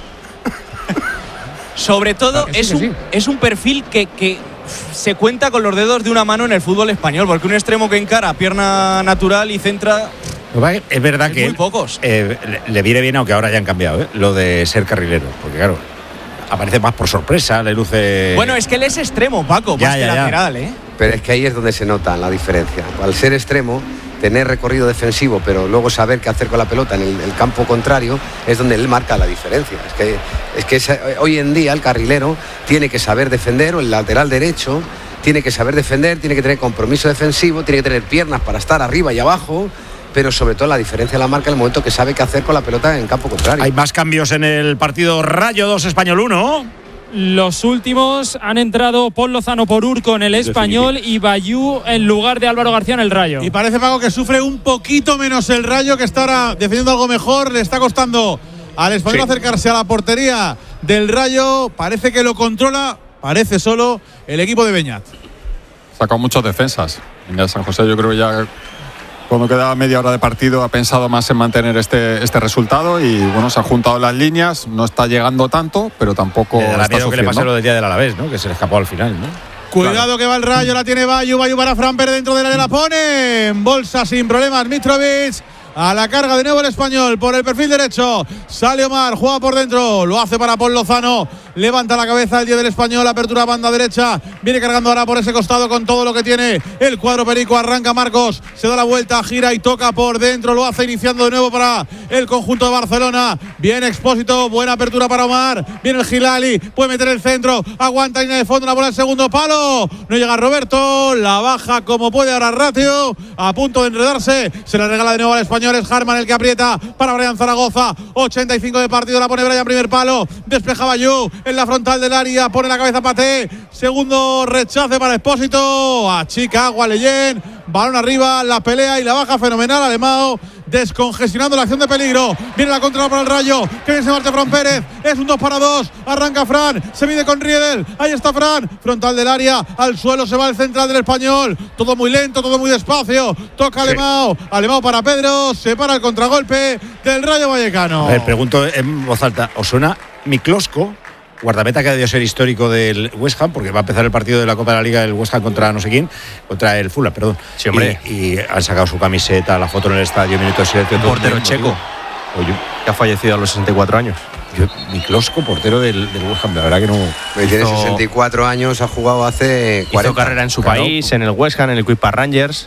Sobre todo, sí, es, un, sí. es un perfil que, que se cuenta con los dedos de una mano en el fútbol español, porque un extremo que encara pierna natural y centra. Es verdad es que muy pocos. Eh, le, le viene bien, aunque ahora ya han cambiado, ¿eh? Lo de ser carrilero, porque claro, aparece más por sorpresa, le luce. Bueno, es que él es extremo, Paco, ya, más ya, que ya. lateral, ¿eh? Pero es que ahí es donde se nota la diferencia. Al ser extremo, tener recorrido defensivo, pero luego saber qué hacer con la pelota en el, el campo contrario, es donde él marca la diferencia. Es que, es que es, hoy en día el carrilero tiene que saber defender, o el lateral derecho tiene que saber defender, tiene que tener compromiso defensivo, tiene que tener piernas para estar arriba y abajo, pero sobre todo la diferencia la marca en el momento que sabe qué hacer con la pelota en campo contrario. Hay más cambios en el partido. Rayo dos, Español uno. Los últimos han entrado Paul Lozano por Urco en el Español y Bayú en lugar de Álvaro García en el Rayo. Y parece, Paco, que sufre un poquito menos el Rayo, que está ahora defendiendo algo mejor. Le está costando al Español sí. acercarse a la portería del Rayo. Parece que lo controla, parece solo el equipo de Beñat. Ha sacado muchas defensas. En San José yo creo que ya cuando quedaba media hora de partido ha pensado más en mantener este, este resultado y bueno, se han juntado las líneas, no está llegando tanto, pero tampoco le está miedo sufriendo. Que le pase lo del día del Alavés, ¿no? Que se le escapó al final, ¿no? Cuidado claro. que va el Rayo, la tiene Bayú, Bayú para Fran Pérez dentro de la, la pone en bolsa sin problemas Mitrovic. A la carga de nuevo el Español por el perfil derecho. Sale Omar, juega por dentro. Lo hace para Paul Lozano. Levanta la cabeza el día del Español. Apertura banda derecha. Viene cargando ahora por ese costado con todo lo que tiene el cuadro perico. Arranca Marcos. Se da la vuelta, gira y toca por dentro. Lo hace iniciando de nuevo para el conjunto de Barcelona. Bien Expósito. Buena apertura para Omar. Viene el Gilali. Puede meter el centro. Aguanta línea de fondo. La bola al segundo palo. No llega Roberto. La baja como puede ahora Ratio. A punto de enredarse. Se la regala de nuevo al Español. Es Harman el que aprieta para Brian Zaragoza. ochenta y cinco de partido, la pone Brian primer palo. Despeja Bayú en la frontal del área. Pone la cabeza Paté. Segundo rechace para Expósito. Achica Agua Leyen. Balón arriba, la pelea y la baja fenomenal. Alemão descongestionando la acción de peligro. Viene la contra para el Rayo. Que bien se marcha Fran Pérez. Es un dos para dos. Arranca Fran. Se mide con Riedel. Ahí está Fran. Frontal del área. Al suelo se va el central del Español. Todo muy lento, todo muy despacio. Toca sí. Alemão. Alemão para Pedro. Se para el contragolpe del Rayo Vallecano. A ver, pregunto en voz alta. ¿Os suena Miklosko? Guardameta que ha debido ser histórico del West Ham, porque va a empezar el partido de la Copa de la Liga del West Ham contra no sé quién, contra el Fulham, perdón. Sí, hombre. Y, y han sacado su camiseta, la foto en el estadio, minuto de silencio. Un portero checo. Oye, que ha fallecido a los sesenta y cuatro años. Yo, Miklosko, portero del, del West Ham, la verdad que no. Hizo, tiene sesenta y cuatro años, ha jugado hace cuarenta. Hizo carrera en su claro, país, en el West Ham, en el Queen's Park Rangers.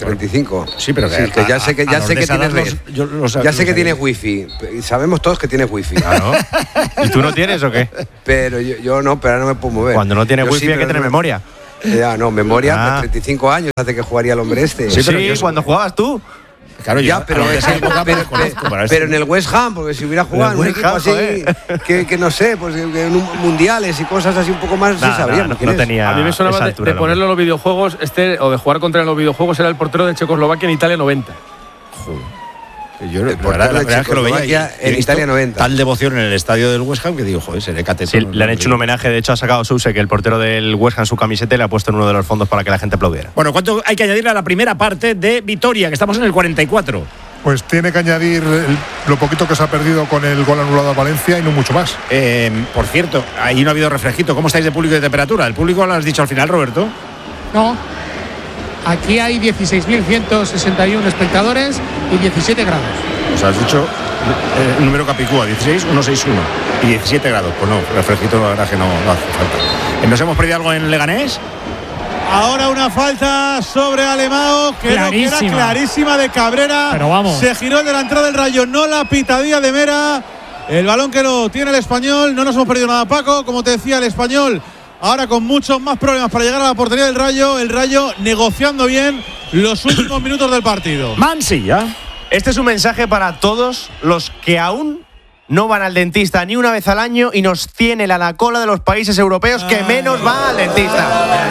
treinta y cinco. Sí, pero sí, que, que ya a, sé que a, ya a sé que tienes los, red. yo, los, ya los, sé que los, tienes wifi. Sabemos todos que tienes wifi. Claro. ¿Y tú no tienes o qué? Pero yo, yo no, pero ahora no me puedo mover. Cuando no tienes yo wifi sí, hay que tener no, memoria. Ya, no, memoria, ah. treinta y cinco años hace que jugaría el hombre este. Sí, pero sí, yo cuando jugabas tú. Claro, ya, yo, pero, es, época, pero, pero, pero en el West Ham, porque si hubiera jugado en un equipo Ham, así, que, que no sé, pues en un, mundiales y cosas así un poco más, nah, sí sabríamos. No, no, no tenía. A mí me sonaba de, de ponerlo en los videojuegos, este, o de jugar contra en los videojuegos, era el portero de Checoslovaquia en Italia noventa. Joder. Yo la verdad, la verdad es que lo veía en Italia noventa. Tal devoción en el estadio del West Ham que digo, joder, seré cateto. Sí, le han hecho un homenaje, de hecho ha sacado Souse, que el portero del West Ham, su camiseta y le ha puesto en uno de los fondos para que la gente aplaudiera. Bueno, ¿cuánto hay que añadirle a la primera parte de Vitoria, que estamos en el cuarenta y cuatro? Pues tiene que añadir el, lo poquito que se ha perdido con el gol anulado a Valencia y no mucho más. Eh, por cierto, ahí no ha habido refresquito. ¿Cómo estáis de público y de temperatura? ¿El público lo has dicho al final, Roberto? No. Aquí hay dieciséis mil ciento sesenta y uno espectadores y diecisiete grados. O sea, has dicho eh, el número Capicúa, dieciséis mil ciento sesenta y uno y diecisiete grados. Pues no, refresquito la verdad que no, no hace falta. ¿Nos hemos perdido algo en Leganés? Ahora una falta sobre Alemão, que era clarísima de Cabrera. Pero vamos. Se giró el delantero del Rayo, no la pitadilla de Mera. El balón que lo tiene el Español. No nos hemos perdido nada, Paco. Como te decía, el Español ahora con muchos más problemas para llegar a la portería del Rayo. El Rayo negociando bien los últimos minutos del partido. Mansilla. Este es un mensaje para todos los que aún no van al dentista ni una vez al año y nos tienen a la cola de los países europeos que menos van al dentista.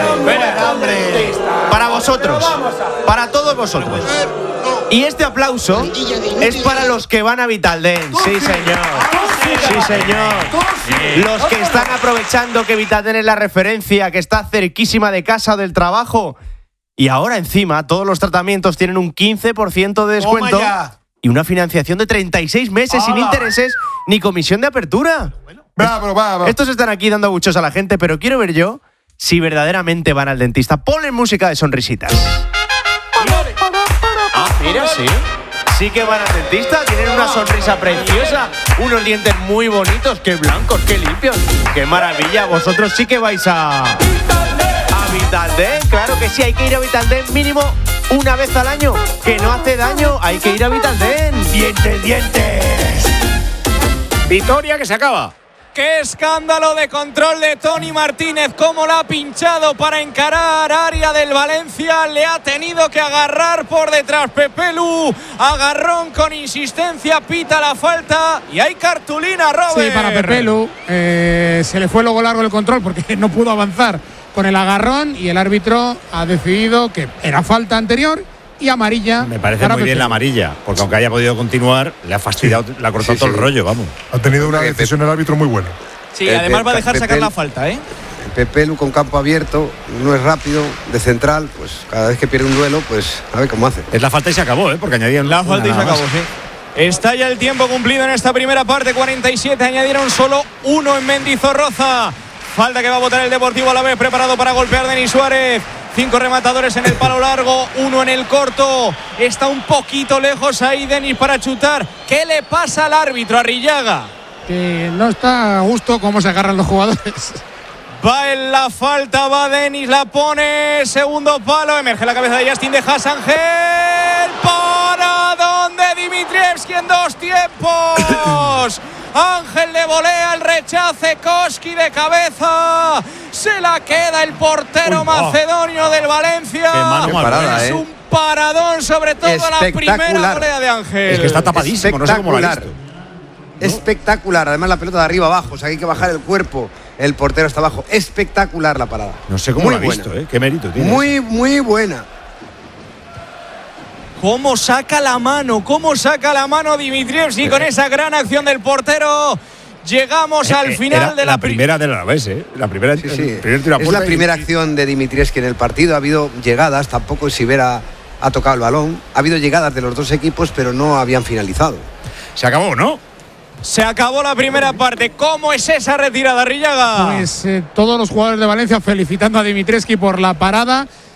Para vosotros, para todos vosotros. Y este aplauso es para los que van a Vitaldent. Sí, señor. Sí, señor. Los que están aprovechando que Vitaldent es la referencia, que está cerquísima de casa o del trabajo. Y ahora encima todos los tratamientos tienen un quince por ciento de descuento y una financiación de treinta y seis meses sin intereses ni comisión de apertura. Va, bro, va, va. Estos están aquí dando abuchos a la gente, pero quiero ver yo si verdaderamente van al dentista. Ponle música de sonrisitas. Ah, mira, sí. Sí que van al dentista, tienen una sonrisa preciosa, unos dientes muy bonitos, qué blancos, qué limpios. Qué maravilla, vosotros sí que vais a... a Vitaldent, claro que sí, hay que ir a Vitaldent mínimo una vez al año, que no hace daño, hay que ir a Vitaldent. Dientes, dientes. Vitoria que se acaba. ¡Qué escándalo de control de Toni Martínez! ¿Cómo la ha pinchado para encarar área del Valencia? Le ha tenido que agarrar por detrás Pepe Lu. Agarrón con insistencia, pita la falta y hay cartulina, Robert. Sí, para Pepe Lu. Eh, se le fue luego largo el control porque no pudo avanzar con el agarrón y el árbitro ha decidido que era falta anterior y amarilla. Me parece muy bien la amarilla, porque aunque haya podido continuar, le ha fastidiado, sí. le ha cortado sí, todo sí. el rollo, vamos. Ha tenido una decisión el árbitro muy buena. Sí, el además va a dejar Pepe, sacar la falta, ¿eh? Pepe Lu con campo abierto, no es rápido, de central, pues cada vez que pierde un duelo, pues a ver cómo hace. Es la falta y se acabó, ¿eh? Porque añadían la falta y se acabó, sí. Está ya el tiempo cumplido en esta primera parte, cuarenta y siete, añadieron solo uno en Mendizorroza. Falta que va a botar el Deportivo Alavés, preparado para golpear Denis Suárez. Cinco rematadores en el palo largo, uno en el corto. Está un poquito lejos ahí Denis para chutar. ¿Qué le pasa al árbitro, Arrillaga? Que no está a gusto cómo se agarran los jugadores. Va en la falta, va Denis, la pone. Segundo palo, emerge la cabeza de Justin de Hasángel. ¿Para dónde Dimitrievski en dos tiempos? Ángel de volea, el rechace, Koski de cabeza. Se la queda el portero Uy, macedonio oh. del Valencia. Qué mano Qué parada, es eh. un paradón, sobre todo la primera volea de Ángel. Es que está tapadísimo, no sé cómo lo ha visto. ¿No? Espectacular, además la pelota de arriba abajo, o sea, hay que bajar el cuerpo. El portero está abajo. Espectacular la parada. No sé cómo muy lo ha visto, ¿eh? Qué mérito tiene. Muy, muy buena. Cómo saca la mano, cómo saca la mano Dimitrievski con esa gran acción del portero. Llegamos eh, al final Era de la, la primera del Alavés, ¿eh? La primera, sí, sí. Primer tiro a es la y... primera acción de Dimitrievski en el partido. Ha habido llegadas, tampoco Sivera ha tocado el balón. Ha habido llegadas de los dos equipos, pero no habían finalizado. Se acabó, ¿no? Se acabó la primera parte. ¿Cómo es esa retirada, Arrillaga? Pues eh, todos los jugadores de Valencia felicitando a Dimitrievski por la parada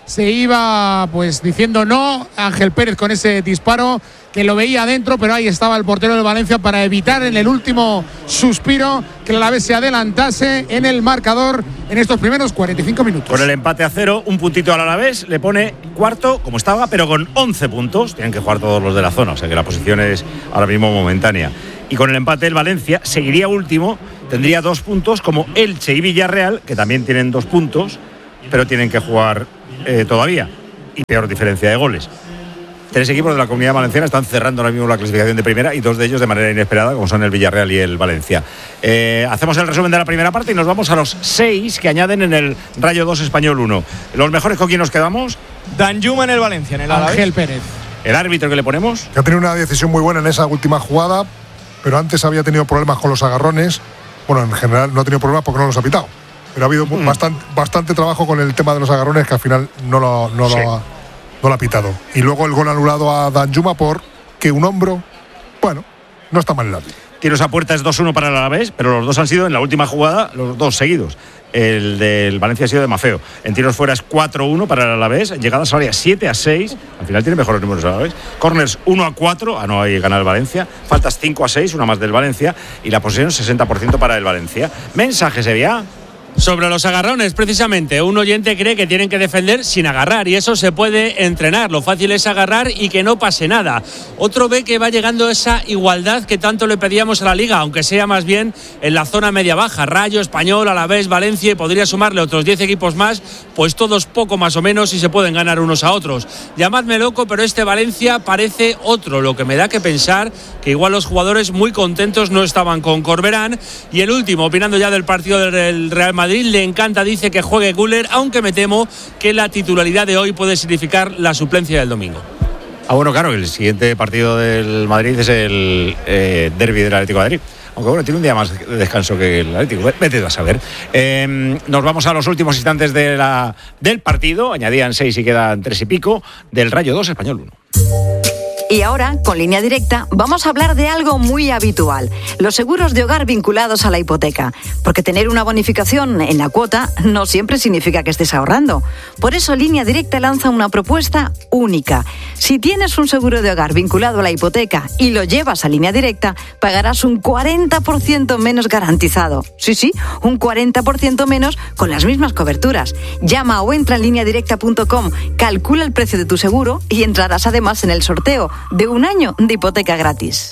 se iba pues diciendo no. Ángel Pérez con ese disparo que lo veía adentro, pero ahí estaba el portero del Valencia para evitar en el último suspiro que el Alavés se adelantase en el marcador en estos primeros cuarenta y cinco minutos. Con el empate a cero, un puntito al Alavés, le pone cuarto, como estaba, pero con once puntos. Tienen que jugar todos los de la zona, o sea que la posición es ahora mismo momentánea. Y con el empate el Valencia seguiría último, tendría dos puntos, como Elche y Villarreal, que también tienen dos puntos, pero tienen que jugar eh, todavía. Y peor diferencia de goles. Tres equipos de la Comunidad Valenciana están cerrando ahora mismo la clasificación de primera y dos de ellos de manera inesperada, como son el Villarreal y el Valencia. Eh, hacemos el resumen de la primera parte y nos vamos a los seis que añaden en el Rayo dos Español uno. Los mejores, ¿con quién nos quedamos? Danjuma en el Valencia, en el Alavés. Ángel Pérez. ¿El árbitro que le ponemos? Que ha tenido una decisión muy buena en esa última jugada, pero antes había tenido problemas con los agarrones. Bueno, en general no ha tenido problemas porque no los ha pitado. Pero ha habido mm. bastante, bastante trabajo con el tema de los agarrones que al final no lo, no sí. lo ha... no lo ha pitado. Y luego el gol anulado a Danjuma por que un hombro, bueno, no está mal el árbitro. Tiros a puerta es dos uno para el Alavés, pero los dos han sido en la última jugada, los dos seguidos. El del Valencia ha sido de Mafeo. En tiros fuera es cuatro uno para el Alavés, en llegadas a área siete a seis, al final tiene mejores números el Alavés. Corners uno a cuatro, ah no, ahí gana el Valencia. Faltas cinco a seis, una más del Valencia, y la posesión sesenta por ciento para el Valencia. Mensaje, Sevilla. Sobre los agarrones, precisamente, un oyente cree que tienen que defender sin agarrar y eso se puede entrenar. Lo fácil es agarrar y que no pase nada. Otro ve que va llegando esa igualdad que tanto le pedíamos a la Liga, aunque sea más bien en la zona media-baja. Rayo, Español, Alavés, Valencia, y podría sumarle otros diez equipos más, pues todos poco más o menos y se pueden ganar unos a otros. Llamadme loco, pero este Valencia parece otro, lo que me da que pensar que igual los jugadores muy contentos no estaban con Corberán. Y el último, opinando ya del partido del Real Madrid, Madrid le encanta, dice que juegue Güler, aunque me temo que la titularidad de hoy puede significar la suplencia del domingo. Ah, bueno, claro, el siguiente partido del Madrid es el eh, derbi del Atlético de Madrid. Aunque bueno, tiene un día más de descanso que el Atlético. Vete a saber. Eh, nos vamos a los últimos instantes de la, del partido. Añadían seis y quedan tres y pico. Del Rayo dos, Español uno. Y ahora, con Línea Directa, vamos a hablar de algo muy habitual, los seguros de hogar vinculados a la hipoteca. Porque tener una bonificación en la cuota no siempre significa que estés ahorrando. Por eso Línea Directa lanza una propuesta única. Si tienes un seguro de hogar vinculado a la hipoteca y lo llevas a Línea Directa, pagarás un cuarenta por ciento menos garantizado. Sí, sí, un cuarenta por ciento menos con las mismas coberturas. Llama o entra en línea directa punto com, calcula el precio de tu seguro y entrarás además en el sorteo de un año de hipoteca gratis.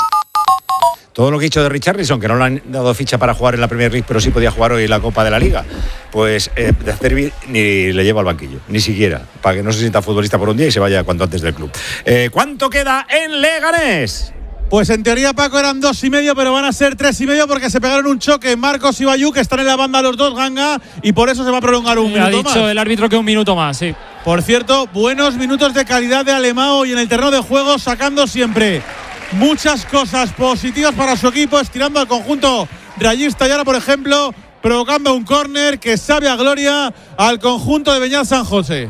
Todo lo que he dicho de Richarlison, que no le han dado ficha para jugar en la Premier League, pero sí podía jugar hoy en la Copa de la Liga, pues eh, de Acerbi ni le lleva al banquillo, ni siquiera, para que no se sienta futbolista por un día y se vaya cuanto antes del club. Eh, ¿Cuánto queda en Leganés? Pues en teoría, Paco, eran dos y medio, pero van a ser tres y medio porque se pegaron un choque Marcos y Bayú, que están en la banda los dos, Ganga, y por eso se va a prolongar un Me minuto ha dicho más. el árbitro que un minuto más, sí. Por cierto, buenos minutos de calidad de Alemão y en el terreno de juego sacando siempre muchas cosas positivas para su equipo, estirando al conjunto rayista y ahora, por ejemplo, provocando un córner que sabe a gloria al conjunto de Beñat San José.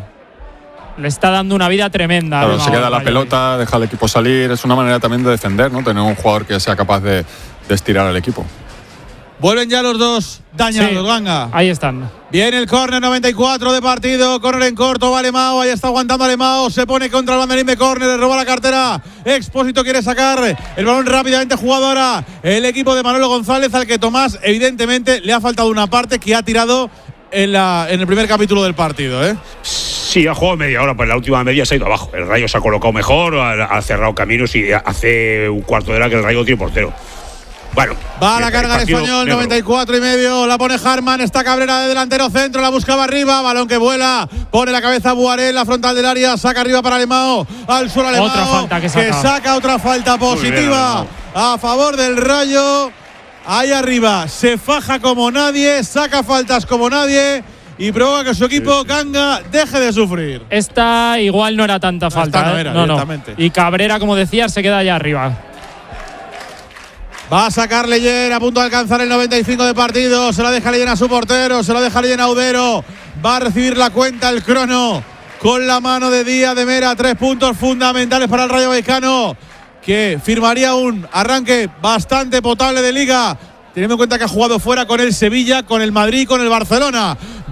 Le está dando una vida tremenda. Claro, se queda la pelota, deja al equipo salir. Es una manera también de defender, ¿no? Tener un jugador que sea capaz de, de estirar al equipo. Vuelven ya los dos dañados, Sí, Ganga. ahí están. Viene el córner, noventa y cuatro de partido, córner en corto, va Alemão, ahí está aguantando Alemão, se pone contra el banderín de córner, le roba la cartera, Expósito quiere sacar el balón rápidamente jugado ahora el equipo de Manolo González, al que Tomás evidentemente le ha faltado una parte que ha tirado en, la, en el primer capítulo del partido, ¿eh? Sí, ha jugado media hora, pero en la última media se ha ido abajo. El Rayo se ha colocado mejor, ha, ha cerrado caminos y hace un cuarto de hora que el Rayo tiene portero. Bueno, va a la carga el Español, negro. noventa y cuatro y medio, la pone Harman, está Cabrera de delantero centro, la buscaba arriba, balón que vuela, pone la cabeza Buaré en la frontal del área, saca arriba para Alemão, al suelo Alemão, otra falta que saca. que saca otra falta positiva bien, a favor del Rayo, ahí arriba, se faja como nadie, saca faltas como nadie y provoca que su equipo, sí, Ganga, deje de sufrir. Esta igual no era tanta falta, Esta no ¿eh? era, no, no. Y Cabrera, como decías, se queda allá arriba. Va a sacar Leyer, a punto de alcanzar el noventa y cinco de partido. Se la deja Leyer a su portero, se la deja Leyer a Udero. Va a recibir la cuenta el crono con la mano de Díaz de Mera. Tres puntos fundamentales para el Rayo Vallecano, que firmaría un arranque bastante potable de Liga, teniendo en cuenta que ha jugado fuera con el Sevilla, con el Madrid, con el Barcelona.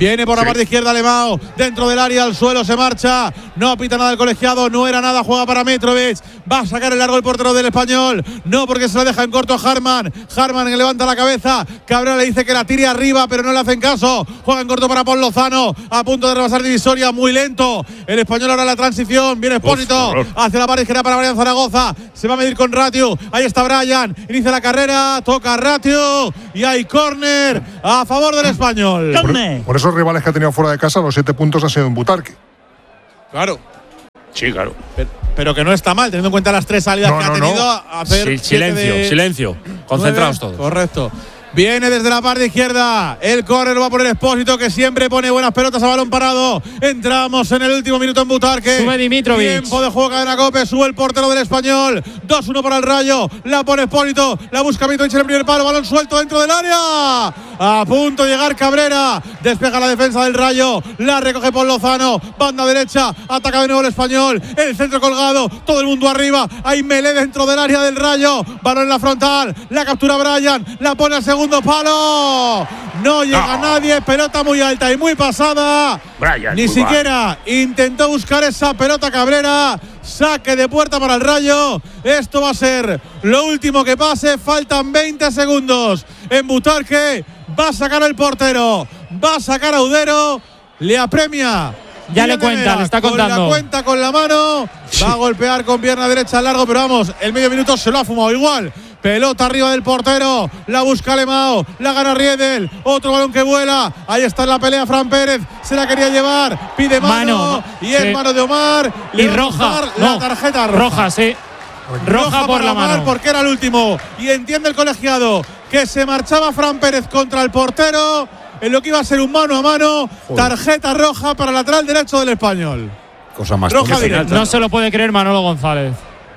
Viene por la Sí. parte izquierda Lemao, dentro del área, al suelo, se marcha. No pita nada el colegiado, no era nada, juega para Mitrovic. Va a sacar el largo el portero del Español. No, porque se lo deja en corto a Harman. Harman que levanta la cabeza. Cabrera le dice que la tire arriba, pero no le hacen caso. Juega en corto para Paul Lozano, a punto de rebasar divisoria, muy lento. El Español ahora la transición. Viene Espósito hacia la parte izquierda para Brian Zaragoza. Se va a medir con Ratiu. Ahí está Brian. Inicia la carrera. Toca Ratiu. Y hay córner a favor del Español. Por, por esos rivales que ha tenido fuera de casa, los siete puntos han sido en Butarque. Claro. Sí, claro. Pero, pero que no está mal, teniendo en cuenta las tres salidas No, que no, ha tenido. no. A hacer Sí, siete silencio, de silencio. Concentrados nueve. todos. Correcto. Viene desde la parte izquierda. El córner lo va a poner Espósito, que siempre pone buenas pelotas a balón parado. Entramos en el último minuto en Butarque. Sube Dimitrovic. Tiempo de juego, Cadena Cope. Sube el portero del Español. dos uno para el Rayo. La pone Espósito. La busca Mitrovic en el primer palo. Balón suelto dentro del área. A punto de llegar Cabrera. Despega la defensa del Rayo. La recoge Paul Lozano. Banda derecha. Ataca de nuevo el Español. El centro colgado. Todo el mundo arriba. Hay melee dentro del área del Rayo. Balón en la frontal. La captura Brian. La pone al segundo palo. No llega No. nadie. Pelota muy alta y muy pasada. Brian, Ni muy siquiera intentó buscar esa pelota Cabrera. Saque de puerta para el Rayo. Esto va a ser lo último que pase. Faltan veinte segundos en Butarque. Va a sacar el portero. Va a sacar a Udero. Le apremia. Ya le Díaz de cuenta, Mera, le está con contando. la cuenta con la mano. Va a golpear con pierna derecha al largo, pero vamos, el medio minuto se lo ha fumado igual. Pelota arriba del portero. La busca Lemao. La gana Riedel. Otro balón que vuela. Ahí está en la pelea Fran Pérez. Se la quería llevar. Pide mano. Mano, y es sí. mano de Omar. Y Le va a roja. buscar No, La tarjeta roja. roja, sí. Roja por para la Omar mano. porque era el último. Y entiende el colegiado que se marchaba Fran Pérez contra el portero en lo que iba a ser un mano a mano. Joder. Tarjeta roja para el lateral derecho del Español. Cosa más Roja tonta. directa. No se lo puede creer Manolo González.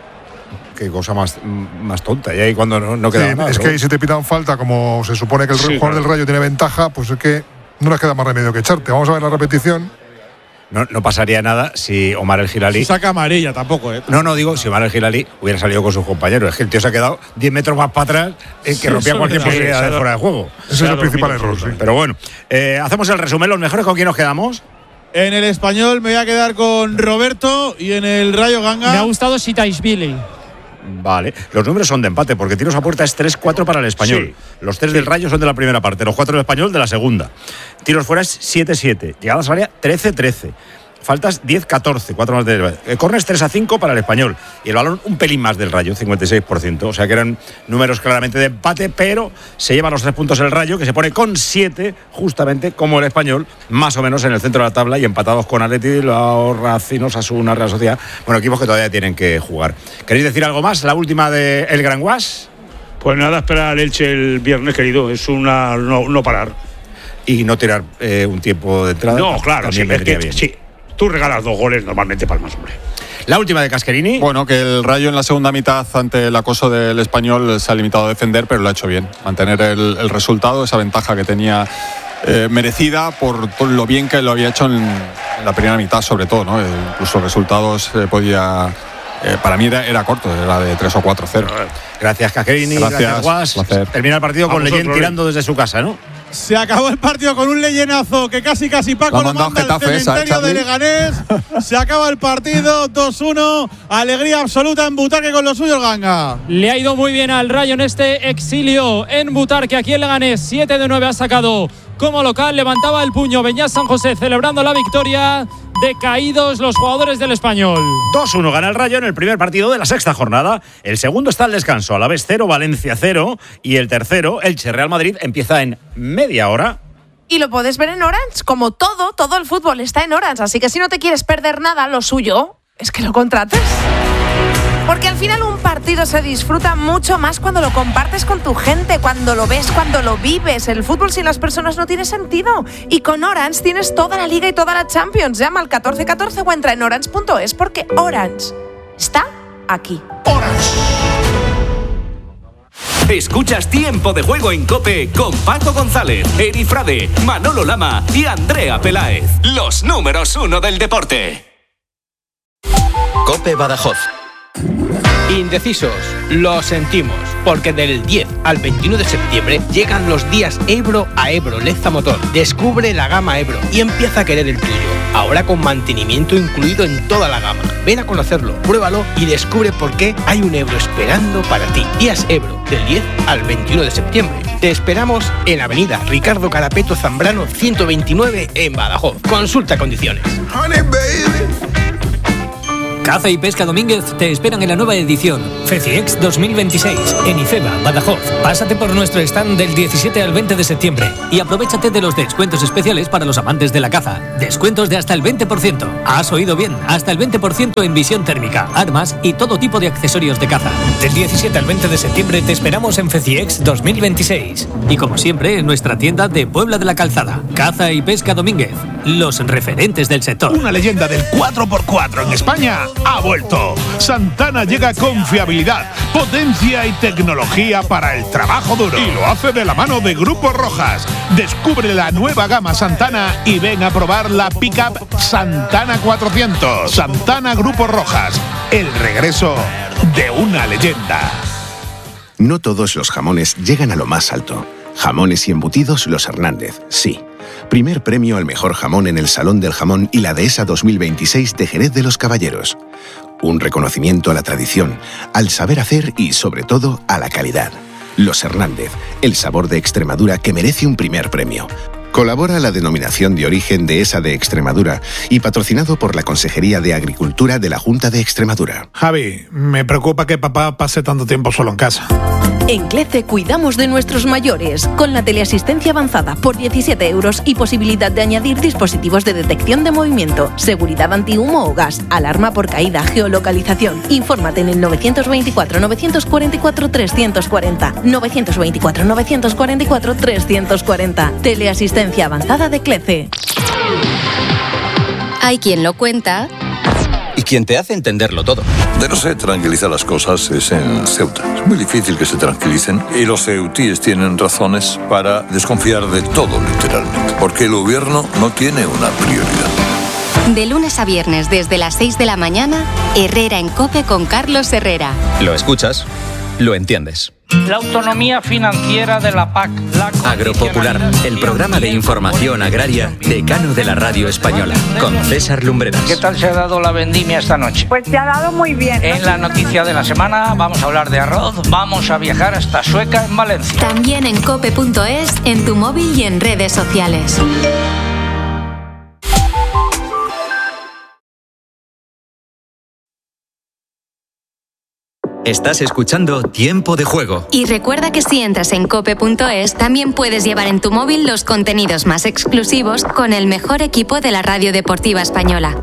Qué cosa más, más tonta. Y ahí cuando no, no Sí, queda nada. es pero- que si te pitan falta, como se supone que el Sí, jugador claro. del Rayo tiene ventaja, pues es que no les queda más remedio que echarte. Vamos a ver la repetición. no, no pasaría nada si Omar el Gilali. Si saca amarilla tampoco, ¿eh? No, no digo si Omar el Gilali hubiera salido con sus compañeros. Es que el tío se ha quedado diez metros más para atrás, eh, que rompía Eso cualquier es, posibilidad sí, de sí. fuera de juego. Ese es Se ha el principal dormido, error, sí. Pero bueno, eh, hacemos el resumen. Los mejores, ¿con quién nos quedamos? En el Español me voy a quedar con Roberto y en el Rayo Ganga. Me ha gustado Sitaishvili. Vale, los números son de empate, porque tiros a puerta es tres cuatro para el Español. Sí. Los tres del Rayo son de la primera parte, los cuatro del Español de la segunda. Tiros fuera es siete siete, llegadas al área trece trece. Faltas diez catorce, cuatro más de eh, corners tres a cinco para el Español. Y el balón un pelín más del Rayo, cincuenta y seis por ciento. O sea que eran números claramente de empate, pero se lleva los tres puntos el Rayo, que se pone con siete, justamente como el Español, más o menos en el centro de la tabla y empatados con Atleti, los Racinos, Asuna, Real Sociedad. Bueno, equipos que todavía tienen que jugar. ¿Queréis decir algo más? La última de El Gran Guas. Pues nada, esperar al Elche el viernes, querido. Es una no, no parar. Y no tirar eh, un tiempo de entrada. No, claro, sí, también es vendría que, bien. sí. Tú regalas dos goles normalmente palmas, hombre. La última de Casquerini. Bueno, que el Rayo en la segunda mitad ante el acoso del Español se ha limitado a defender, pero lo ha hecho bien. Mantener el, el resultado, esa ventaja que tenía eh, merecida por todo lo bien que lo había hecho en, en la primera mitad, sobre todo, ¿no? Eh, incluso los resultados eh, podía. Eh, para mí era, era corto, era de tres o cuatro cero. Gracias, Casquerini. Gracias, Gracias, Guas. placer. Termina el partido A con Leyen vosotros, tirando desde su casa, ¿no? Se acabó el partido con un leyenazo que casi casi Paco Lo ha lo mandado manda al Getafe esa, cementerio de Charlie. Leganés. Se acaba el partido dos uno. Alegría absoluta en Butarque con lo suyo el Ganga. Le ha ido muy bien al Rayo en este exilio en Butarque. Aquí en Leganés, siete de nueve ha sacado como local. Levantaba el puño Beñat San José celebrando la victoria. Decaídos los jugadores del Español. dos uno gana el Rayo en el primer partido de la sexta jornada. El segundo está al descanso. Alavés cero, Valencia cero. Y el tercero, Elche Real Madrid, empieza en media hora. Y lo puedes ver en Orange, como todo, todo el fútbol está en Orange. Así que si no te quieres perder nada, lo suyo es que lo contrates. Porque al final un partido se disfruta mucho más cuando lo compartes con tu gente, cuando lo ves, cuando lo vives. El fútbol sin las personas no tiene sentido. Y con Orange tienes toda la Liga y toda la Champions. Llama al catorce catorce o entra en orange punto es porque Orange está aquí. Escuchas Tiempo de Juego en COPE con Paco González, Eri Frade, Manolo Lama y Andrea Peláez. Los números uno del deporte. COPE Badajoz. Indecisos, lo sentimos, porque del diez al veintiuno de septiembre llegan los días Ebro a Ebro Leza Motor. Descubre la gama Ebro y empieza a querer el tuyo. Ahora con mantenimiento incluido en toda la gama. Ven a conocerlo, pruébalo y descubre por qué hay un Ebro esperando para ti. Días Ebro, del diez al veintiuno de septiembre. Te esperamos en Avenida Ricardo Carapeto Zambrano ciento veintinueve en Badajoz. Consulta condiciones. Honey, baby. Caza y Pesca Domínguez te esperan en la nueva edición FECIEX dos mil veintiséis en IFEMA, Badajoz. Pásate por nuestro stand del diecisiete al veinte de septiembre y aprovéchate de los descuentos especiales para los amantes de la caza. Descuentos de hasta el veinte por ciento. Has oído bien, hasta el veinte por ciento en visión térmica, armas y todo tipo de accesorios de caza. Del diecisiete al veinte de septiembre te esperamos en FECIEX dos mil veintiséis. Y como siempre, en nuestra tienda de Puebla de la Calzada. Caza y Pesca Domínguez, los referentes del sector. Una leyenda del cuatro por cuatro en España ha vuelto. Santana llega con fiabilidad, potencia y tecnología para el trabajo duro. Y lo hace de la mano de Grupo Rojas. Descubre la nueva gama Santana y ven a probar la pickup Santana cuatrocientos. Santana Grupo Rojas, el regreso de una leyenda. No todos los jamones llegan a lo más alto. Jamones y embutidos Los Hernández, sí. Primer premio al mejor jamón en el Salón del Jamón y la Dehesa dos mil veintiséis de Jerez de los Caballeros. Un reconocimiento a la tradición, al saber hacer y, sobre todo, a la calidad. Los Hernández, el sabor de Extremadura que merece un primer premio. Colabora la denominación de origen Dehesa de Extremadura y patrocinado por la Consejería de Agricultura de la Junta de Extremadura. Javi, me preocupa que papá pase tanto tiempo solo en casa. En CLECE cuidamos de nuestros mayores con la teleasistencia avanzada por diecisiete euros y posibilidad de añadir dispositivos de detección de movimiento, seguridad antihumo o gas, alarma por caída, geolocalización. Infórmate en el novecientos veinticuatro, novecientos cuarenta y cuatro, trescientos cuarenta. novecientos veinticuatro, novecientos cuarenta y cuatro, trescientos cuarenta. Teleasistencia avanzada de CLECE. Hay quien lo cuenta y quien te hace entenderlo todo. De no se tranquiliza las cosas es en Ceuta. Es muy difícil que se tranquilicen y los ceutíes tienen razones para desconfiar de todo, literalmente, porque el gobierno no tiene una prioridad. De lunes a viernes desde las seis de la mañana, Herrera en COPE con Carlos Herrera. Lo escuchas, lo entiendes. La autonomía financiera de la P A C. La Agropopular, el programa de información agraria decano de la radio española, con César Lumbreras. ¿Qué tal se ha dado la vendimia esta noche? Pues se ha dado muy bien. En la noticia de la semana vamos a hablar de arroz, vamos a viajar hasta Sueca en Valencia. También en cope punto es, en tu móvil y en redes sociales. Estás escuchando Tiempo de Juego. Y recuerda que si entras en cope punto es, también puedes llevar en tu móvil los contenidos más exclusivos con el mejor equipo de la radio deportiva española.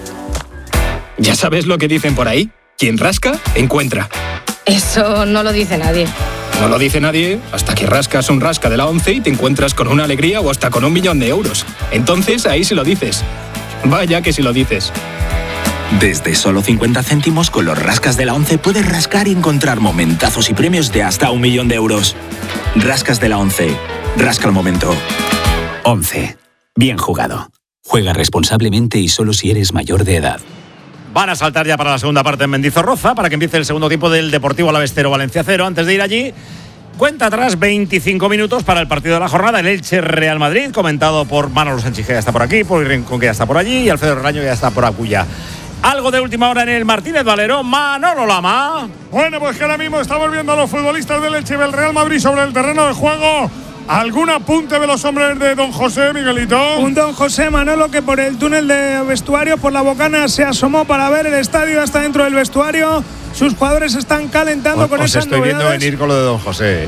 ¿Ya sabes lo que dicen por ahí? Quien rasca, encuentra. Eso no lo dice nadie. No lo dice nadie hasta que rascas un rasca de la once y te encuentras con una alegría o hasta con un millón de euros. Entonces ahí sí lo dices. Vaya que sí lo dices. Desde solo cincuenta céntimos con los rascas de la once puedes rascar y encontrar momentazos y premios de hasta un millón de euros. Rascas de la once. Rasca el momento. once. Bien jugado. Juega responsablemente y solo si eres mayor de edad. Van a saltar ya para la segunda parte en Mendizorroza para que empiece el segundo tiempo del Deportivo Alavés cero Valencia cero. Antes de ir allí, cuenta atrás veinticinco minutos para el partido de la jornada, el Elche Real Madrid, comentado por Manolo Sánchez, que ya está por aquí, por Rincón, que ya está por allí, y Alfredo Rebaño, que ya está por Acuya. Algo de última hora en el Martínez Valero, Manolo Lama. Bueno, pues que ahora mismo estamos viendo a los futbolistas del Elche y del Real Madrid sobre el terreno de juego. ¿Algún apunte de los hombres de Don José, Miguelito? Un Don José Manolo que por el túnel de vestuario, por la bocana, se asomó para ver el estadio hasta dentro del vestuario. Sus jugadores están calentando o, con os esas estoy novedades. viendo venir con lo de Don José, ¿eh?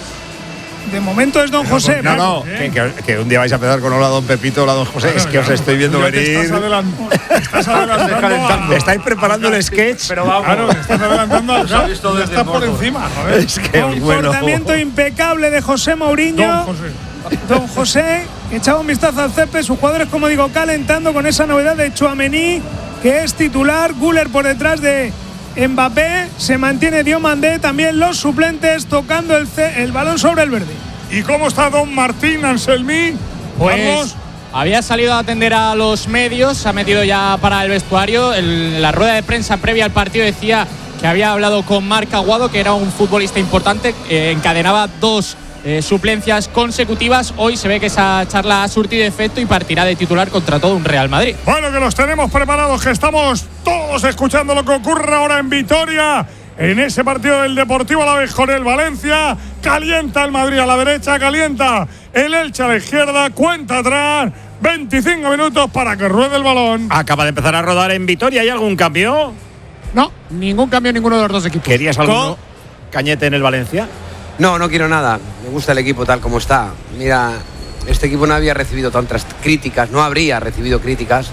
De momento es Don Pero, José. No, no, ¿eh? que, que, que un día vais a empezar con hola Don Pepito, hola Don José. Claro, es que claro, os estoy viendo venir. Estás adelantando. Estás adelantando. Estáis preparando el sketch. Pero vamos. Claro, estás adelantando. Al ya estás por encima. Joder. Es que Un bueno. comportamiento impecable de José Mourinho. Don José. Don José, que echaba un vistazo al césped. Sus jugadores, como digo, calentando con esa novedad de Tchouaméni, que es titular. Güler por detrás de Mbappé. Se mantiene Diomandé. También los suplentes tocando el, el balón sobre el verde. ¿Y cómo está Don Martín Anselmí? Pues Vamos. había salido a atender a los medios, se ha metido ya para el vestuario. En la rueda de prensa previa al partido decía que había hablado con Marc Aguado, que era un futbolista importante, eh, encadenaba dos eh, suplencias consecutivas. Hoy se ve que esa charla ha surtido efecto y partirá de titular contra todo un Real Madrid. Bueno, que los tenemos preparados, que estamos todos escuchando lo que ocurre ahora en Vitoria, en ese partido del Deportivo Alavés con el Valencia. Calienta el Madrid a la derecha, calienta el Elche a la izquierda, cuenta atrás, veinticinco minutos para que ruede el balón. Acaba de empezar a rodar en Vitoria. ¿Hay algún cambio? No, ningún cambio en ninguno de los dos equipos. ¿Querías algo, Cañete, en el Valencia? No, no quiero nada. Me gusta el equipo tal como está. Mira, este equipo no había recibido tantas críticas, no habría recibido críticas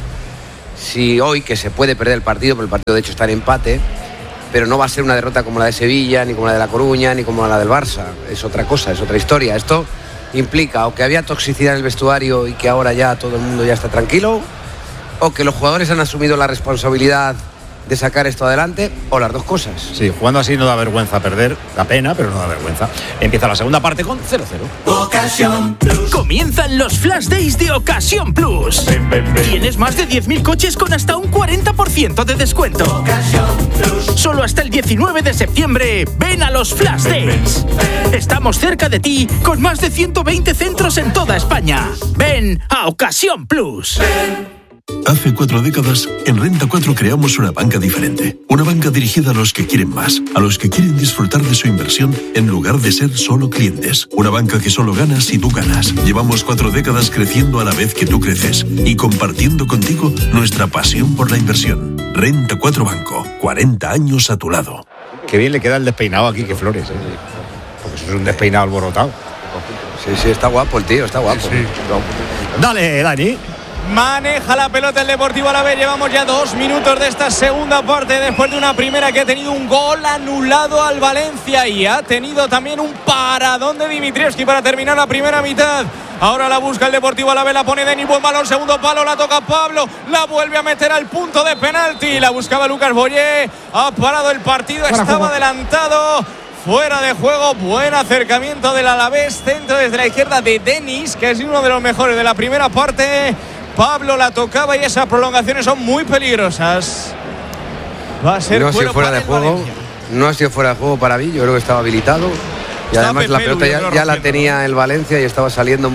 si hoy, que se puede perder el partido, porque el partido de hecho está en empate, pero no va a ser una derrota como la de Sevilla, ni como la de La Coruña, ni como la del Barça. Es otra cosa, es otra historia. Esto implica o que había toxicidad en el vestuario y que ahora ya todo el mundo ya está tranquilo, o que los jugadores han asumido la responsabilidad de sacar esto adelante, o las dos cosas. Sí, jugando así no da vergüenza perder, da pena, pero no da vergüenza. Empieza la segunda parte con cero cero. Ocasión Plus. Comienzan los Flash Days de Ocasión Plus. Ven, ven, ven. Tienes más de diez mil coches con hasta un cuarenta por ciento de descuento. Ocasión Plus. Solo hasta el diecinueve de septiembre. Ven a los Flash Days. Ven, ven. Estamos cerca de ti con más de ciento veinte centros en toda España. Ven a Ocasión Plus. Ven. Hace cuatro décadas, en Renta cuatro creamos una banca diferente. Una banca dirigida a los que quieren más, a los que quieren disfrutar de su inversión en lugar de ser solo clientes. Una banca que solo gana si tú ganas. Llevamos cuatro décadas creciendo a la vez que tú creces y compartiendo contigo nuestra pasión por la inversión. Renta cuatro Banco, cuarenta años a tu lado. Qué bien le queda el despeinado aquí, que Flores, ¿eh? Porque eso es un despeinado alborotado. Sí, sí, está guapo el tío, está guapo. Sí. Dale, Dani. Maneja la pelota el Deportivo Alavés. Llevamos ya dos minutos de esta segunda parte, después de una primera que ha tenido un gol anulado al Valencia y ha tenido también un paradón de Dimitrievski para terminar la primera mitad. Ahora la busca el Deportivo Alavés, la pone Denis, buen balón, segundo palo, la toca Pablo, la vuelve a meter al punto de penalti, la buscaba Lucas Boyé, ha parado el partido, estaba adelantado. Fuera de juego, buen acercamiento del Alavés, centro desde la izquierda de Denis, que es uno de los mejores de la primera parte. Pablo la tocaba y esas prolongaciones son muy peligrosas. Va a ser no ha sido fuera de juego, Valencia. No ha sido fuera de juego para mí, yo creo que estaba habilitado. Y estaba además Pepelu, la pelota ya, ya la tenía el Valencia y estaba saliendo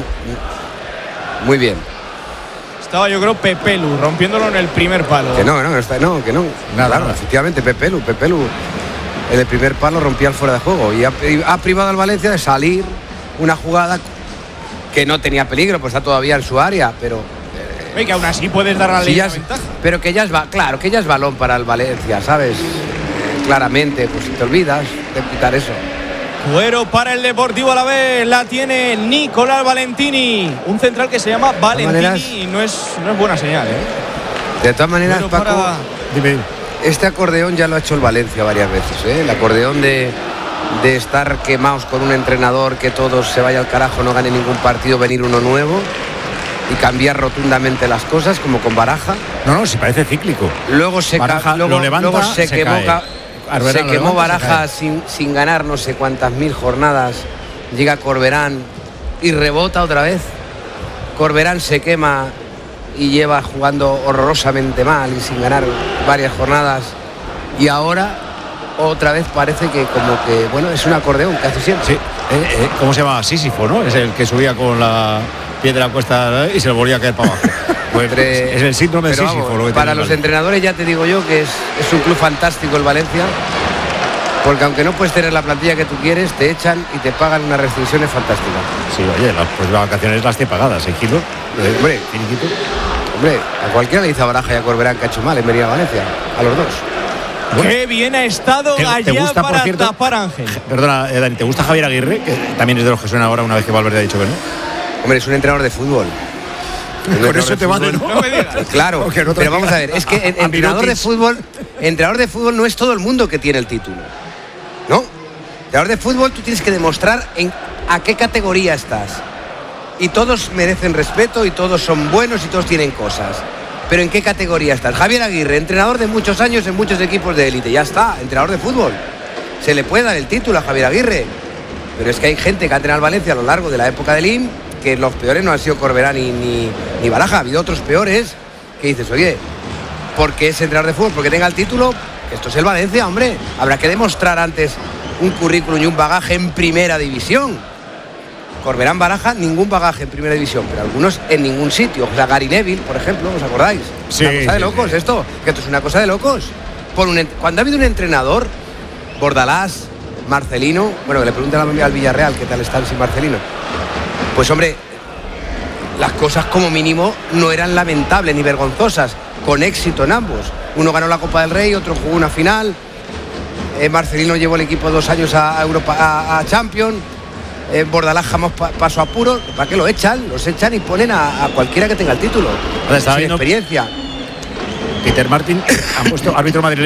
muy bien. Estaba yo creo Pepelu rompiéndolo en el primer palo. Que no, no, está, no, que no. Nada, claro, nada. Efectivamente Pepelu, Pepelu en el primer palo rompía el fuera de juego y ha, ha privado al Valencia de salir una jugada que no tenía peligro, pues está todavía en su área, pero Oye, que aún así puedes dar la, sí, la es, ventaja. Pero que ya es, claro, que ya es balón para el Valencia, ¿sabes? Claramente, pues si te olvidas de quitar eso. Cuero para el Deportivo Alavés, la tiene Nicolás Valentini, un central que se llama Valentini maneras, y no es, no es buena señal, ¿eh? De todas maneras, Cuero Paco, para... Dime. Este acordeón ya lo ha hecho el Valencia varias veces, ¿eh? El acordeón de, de estar quemados con un entrenador, que todos se vaya al carajo, no gane ningún partido, venir uno nuevo y cambiar rotundamente las cosas, como con Baraja. No, no, si parece cíclico. Luego se, Baraja, luego, lo levanta, luego se, se quemó, cae. Arbera, se quemó levanta, Baraja se sin, sin ganar no sé cuántas mil jornadas. Llega Corberán y rebota otra vez. Corberán se quema y lleva jugando horrorosamente mal y sin ganar varias jornadas. Y ahora otra vez parece que como que, bueno, es un acordeón que hace siempre. Sí. Eh, eh, ¿Cómo se llama? Sísifo, ¿no? Es el que subía con la piedra a cuesta y se le volvía a caer para abajo. Pues Entre, es el síndrome de Sísifo. Vamos, lo que para los vale. entrenadores ya te digo yo que es, es un club fantástico el Valencia, porque aunque no puedes tener la plantilla que tú quieres, te echan y te pagan unas restricciones fantásticas. Sí, oye, las pues, vacaciones las te pagadas, ¿eh, Gilo? Eh, hombre, hombre, a cualquiera le dice a Baraja y a Corberán que ha hecho mal en venir a Valencia, a los dos. Bueno, qué bien ha estado ¿Te, allá te gusta, para cierto, tapar Ángel. Perdona, eh, Dani, ¿te gusta Javier Aguirre? Que también es de los que suena ahora una vez que Valverde ha dicho que no. Hombre, es un entrenador de fútbol. Con eso te vale, ¿no? No me digas. Claro, no pero digas. Vamos a ver, es que en, entrenador de fútbol, entrenador de fútbol no es todo el mundo que tiene el título. ¿No? Entrenador de fútbol tú tienes que demostrar en a qué categoría estás. Y todos merecen respeto y todos son buenos y todos tienen cosas. Pero ¿en qué categoría estás? Javier Aguirre, entrenador de muchos años en muchos equipos de élite. Ya está, entrenador de fútbol. Se le puede dar el título a Javier Aguirre. Pero es que hay gente que ha entrenado al Valencia a lo largo de la época del I M, que los peores no han sido Corberán ni, ni, ni Baraja. Ha habido otros peores que dices, oye, porque es entrenador de fútbol, porque tenga el título, Esto es el Valencia, hombre. Habrá que demostrar antes un currículum y un bagaje en primera división. Corberán baraja ningún bagaje en primera división, pero algunos en ningún sitio. O sea, Gary Neville, por ejemplo, ¿os acordáis? Sí, una cosa de sí, locos sí. esto, que esto es una cosa de locos. Por un, cuando ha habido un entrenador, Bordalás, Marcelino, bueno, que le preguntan al Villarreal qué tal están sin Marcelino. Pues hombre, las cosas como mínimo no eran lamentables ni vergonzosas, con éxito en ambos. Uno ganó la Copa del Rey, otro jugó una final. Eh, Marcelino llevó el equipo dos años a, Europa, a, a Champions. Eh, Bordalás jamás pa, pasó apuros. ¿Para qué lo echan? Los echan y ponen a, a cualquiera que tenga el título. Sin experiencia. Peter Martin ha puesto árbitro madrileño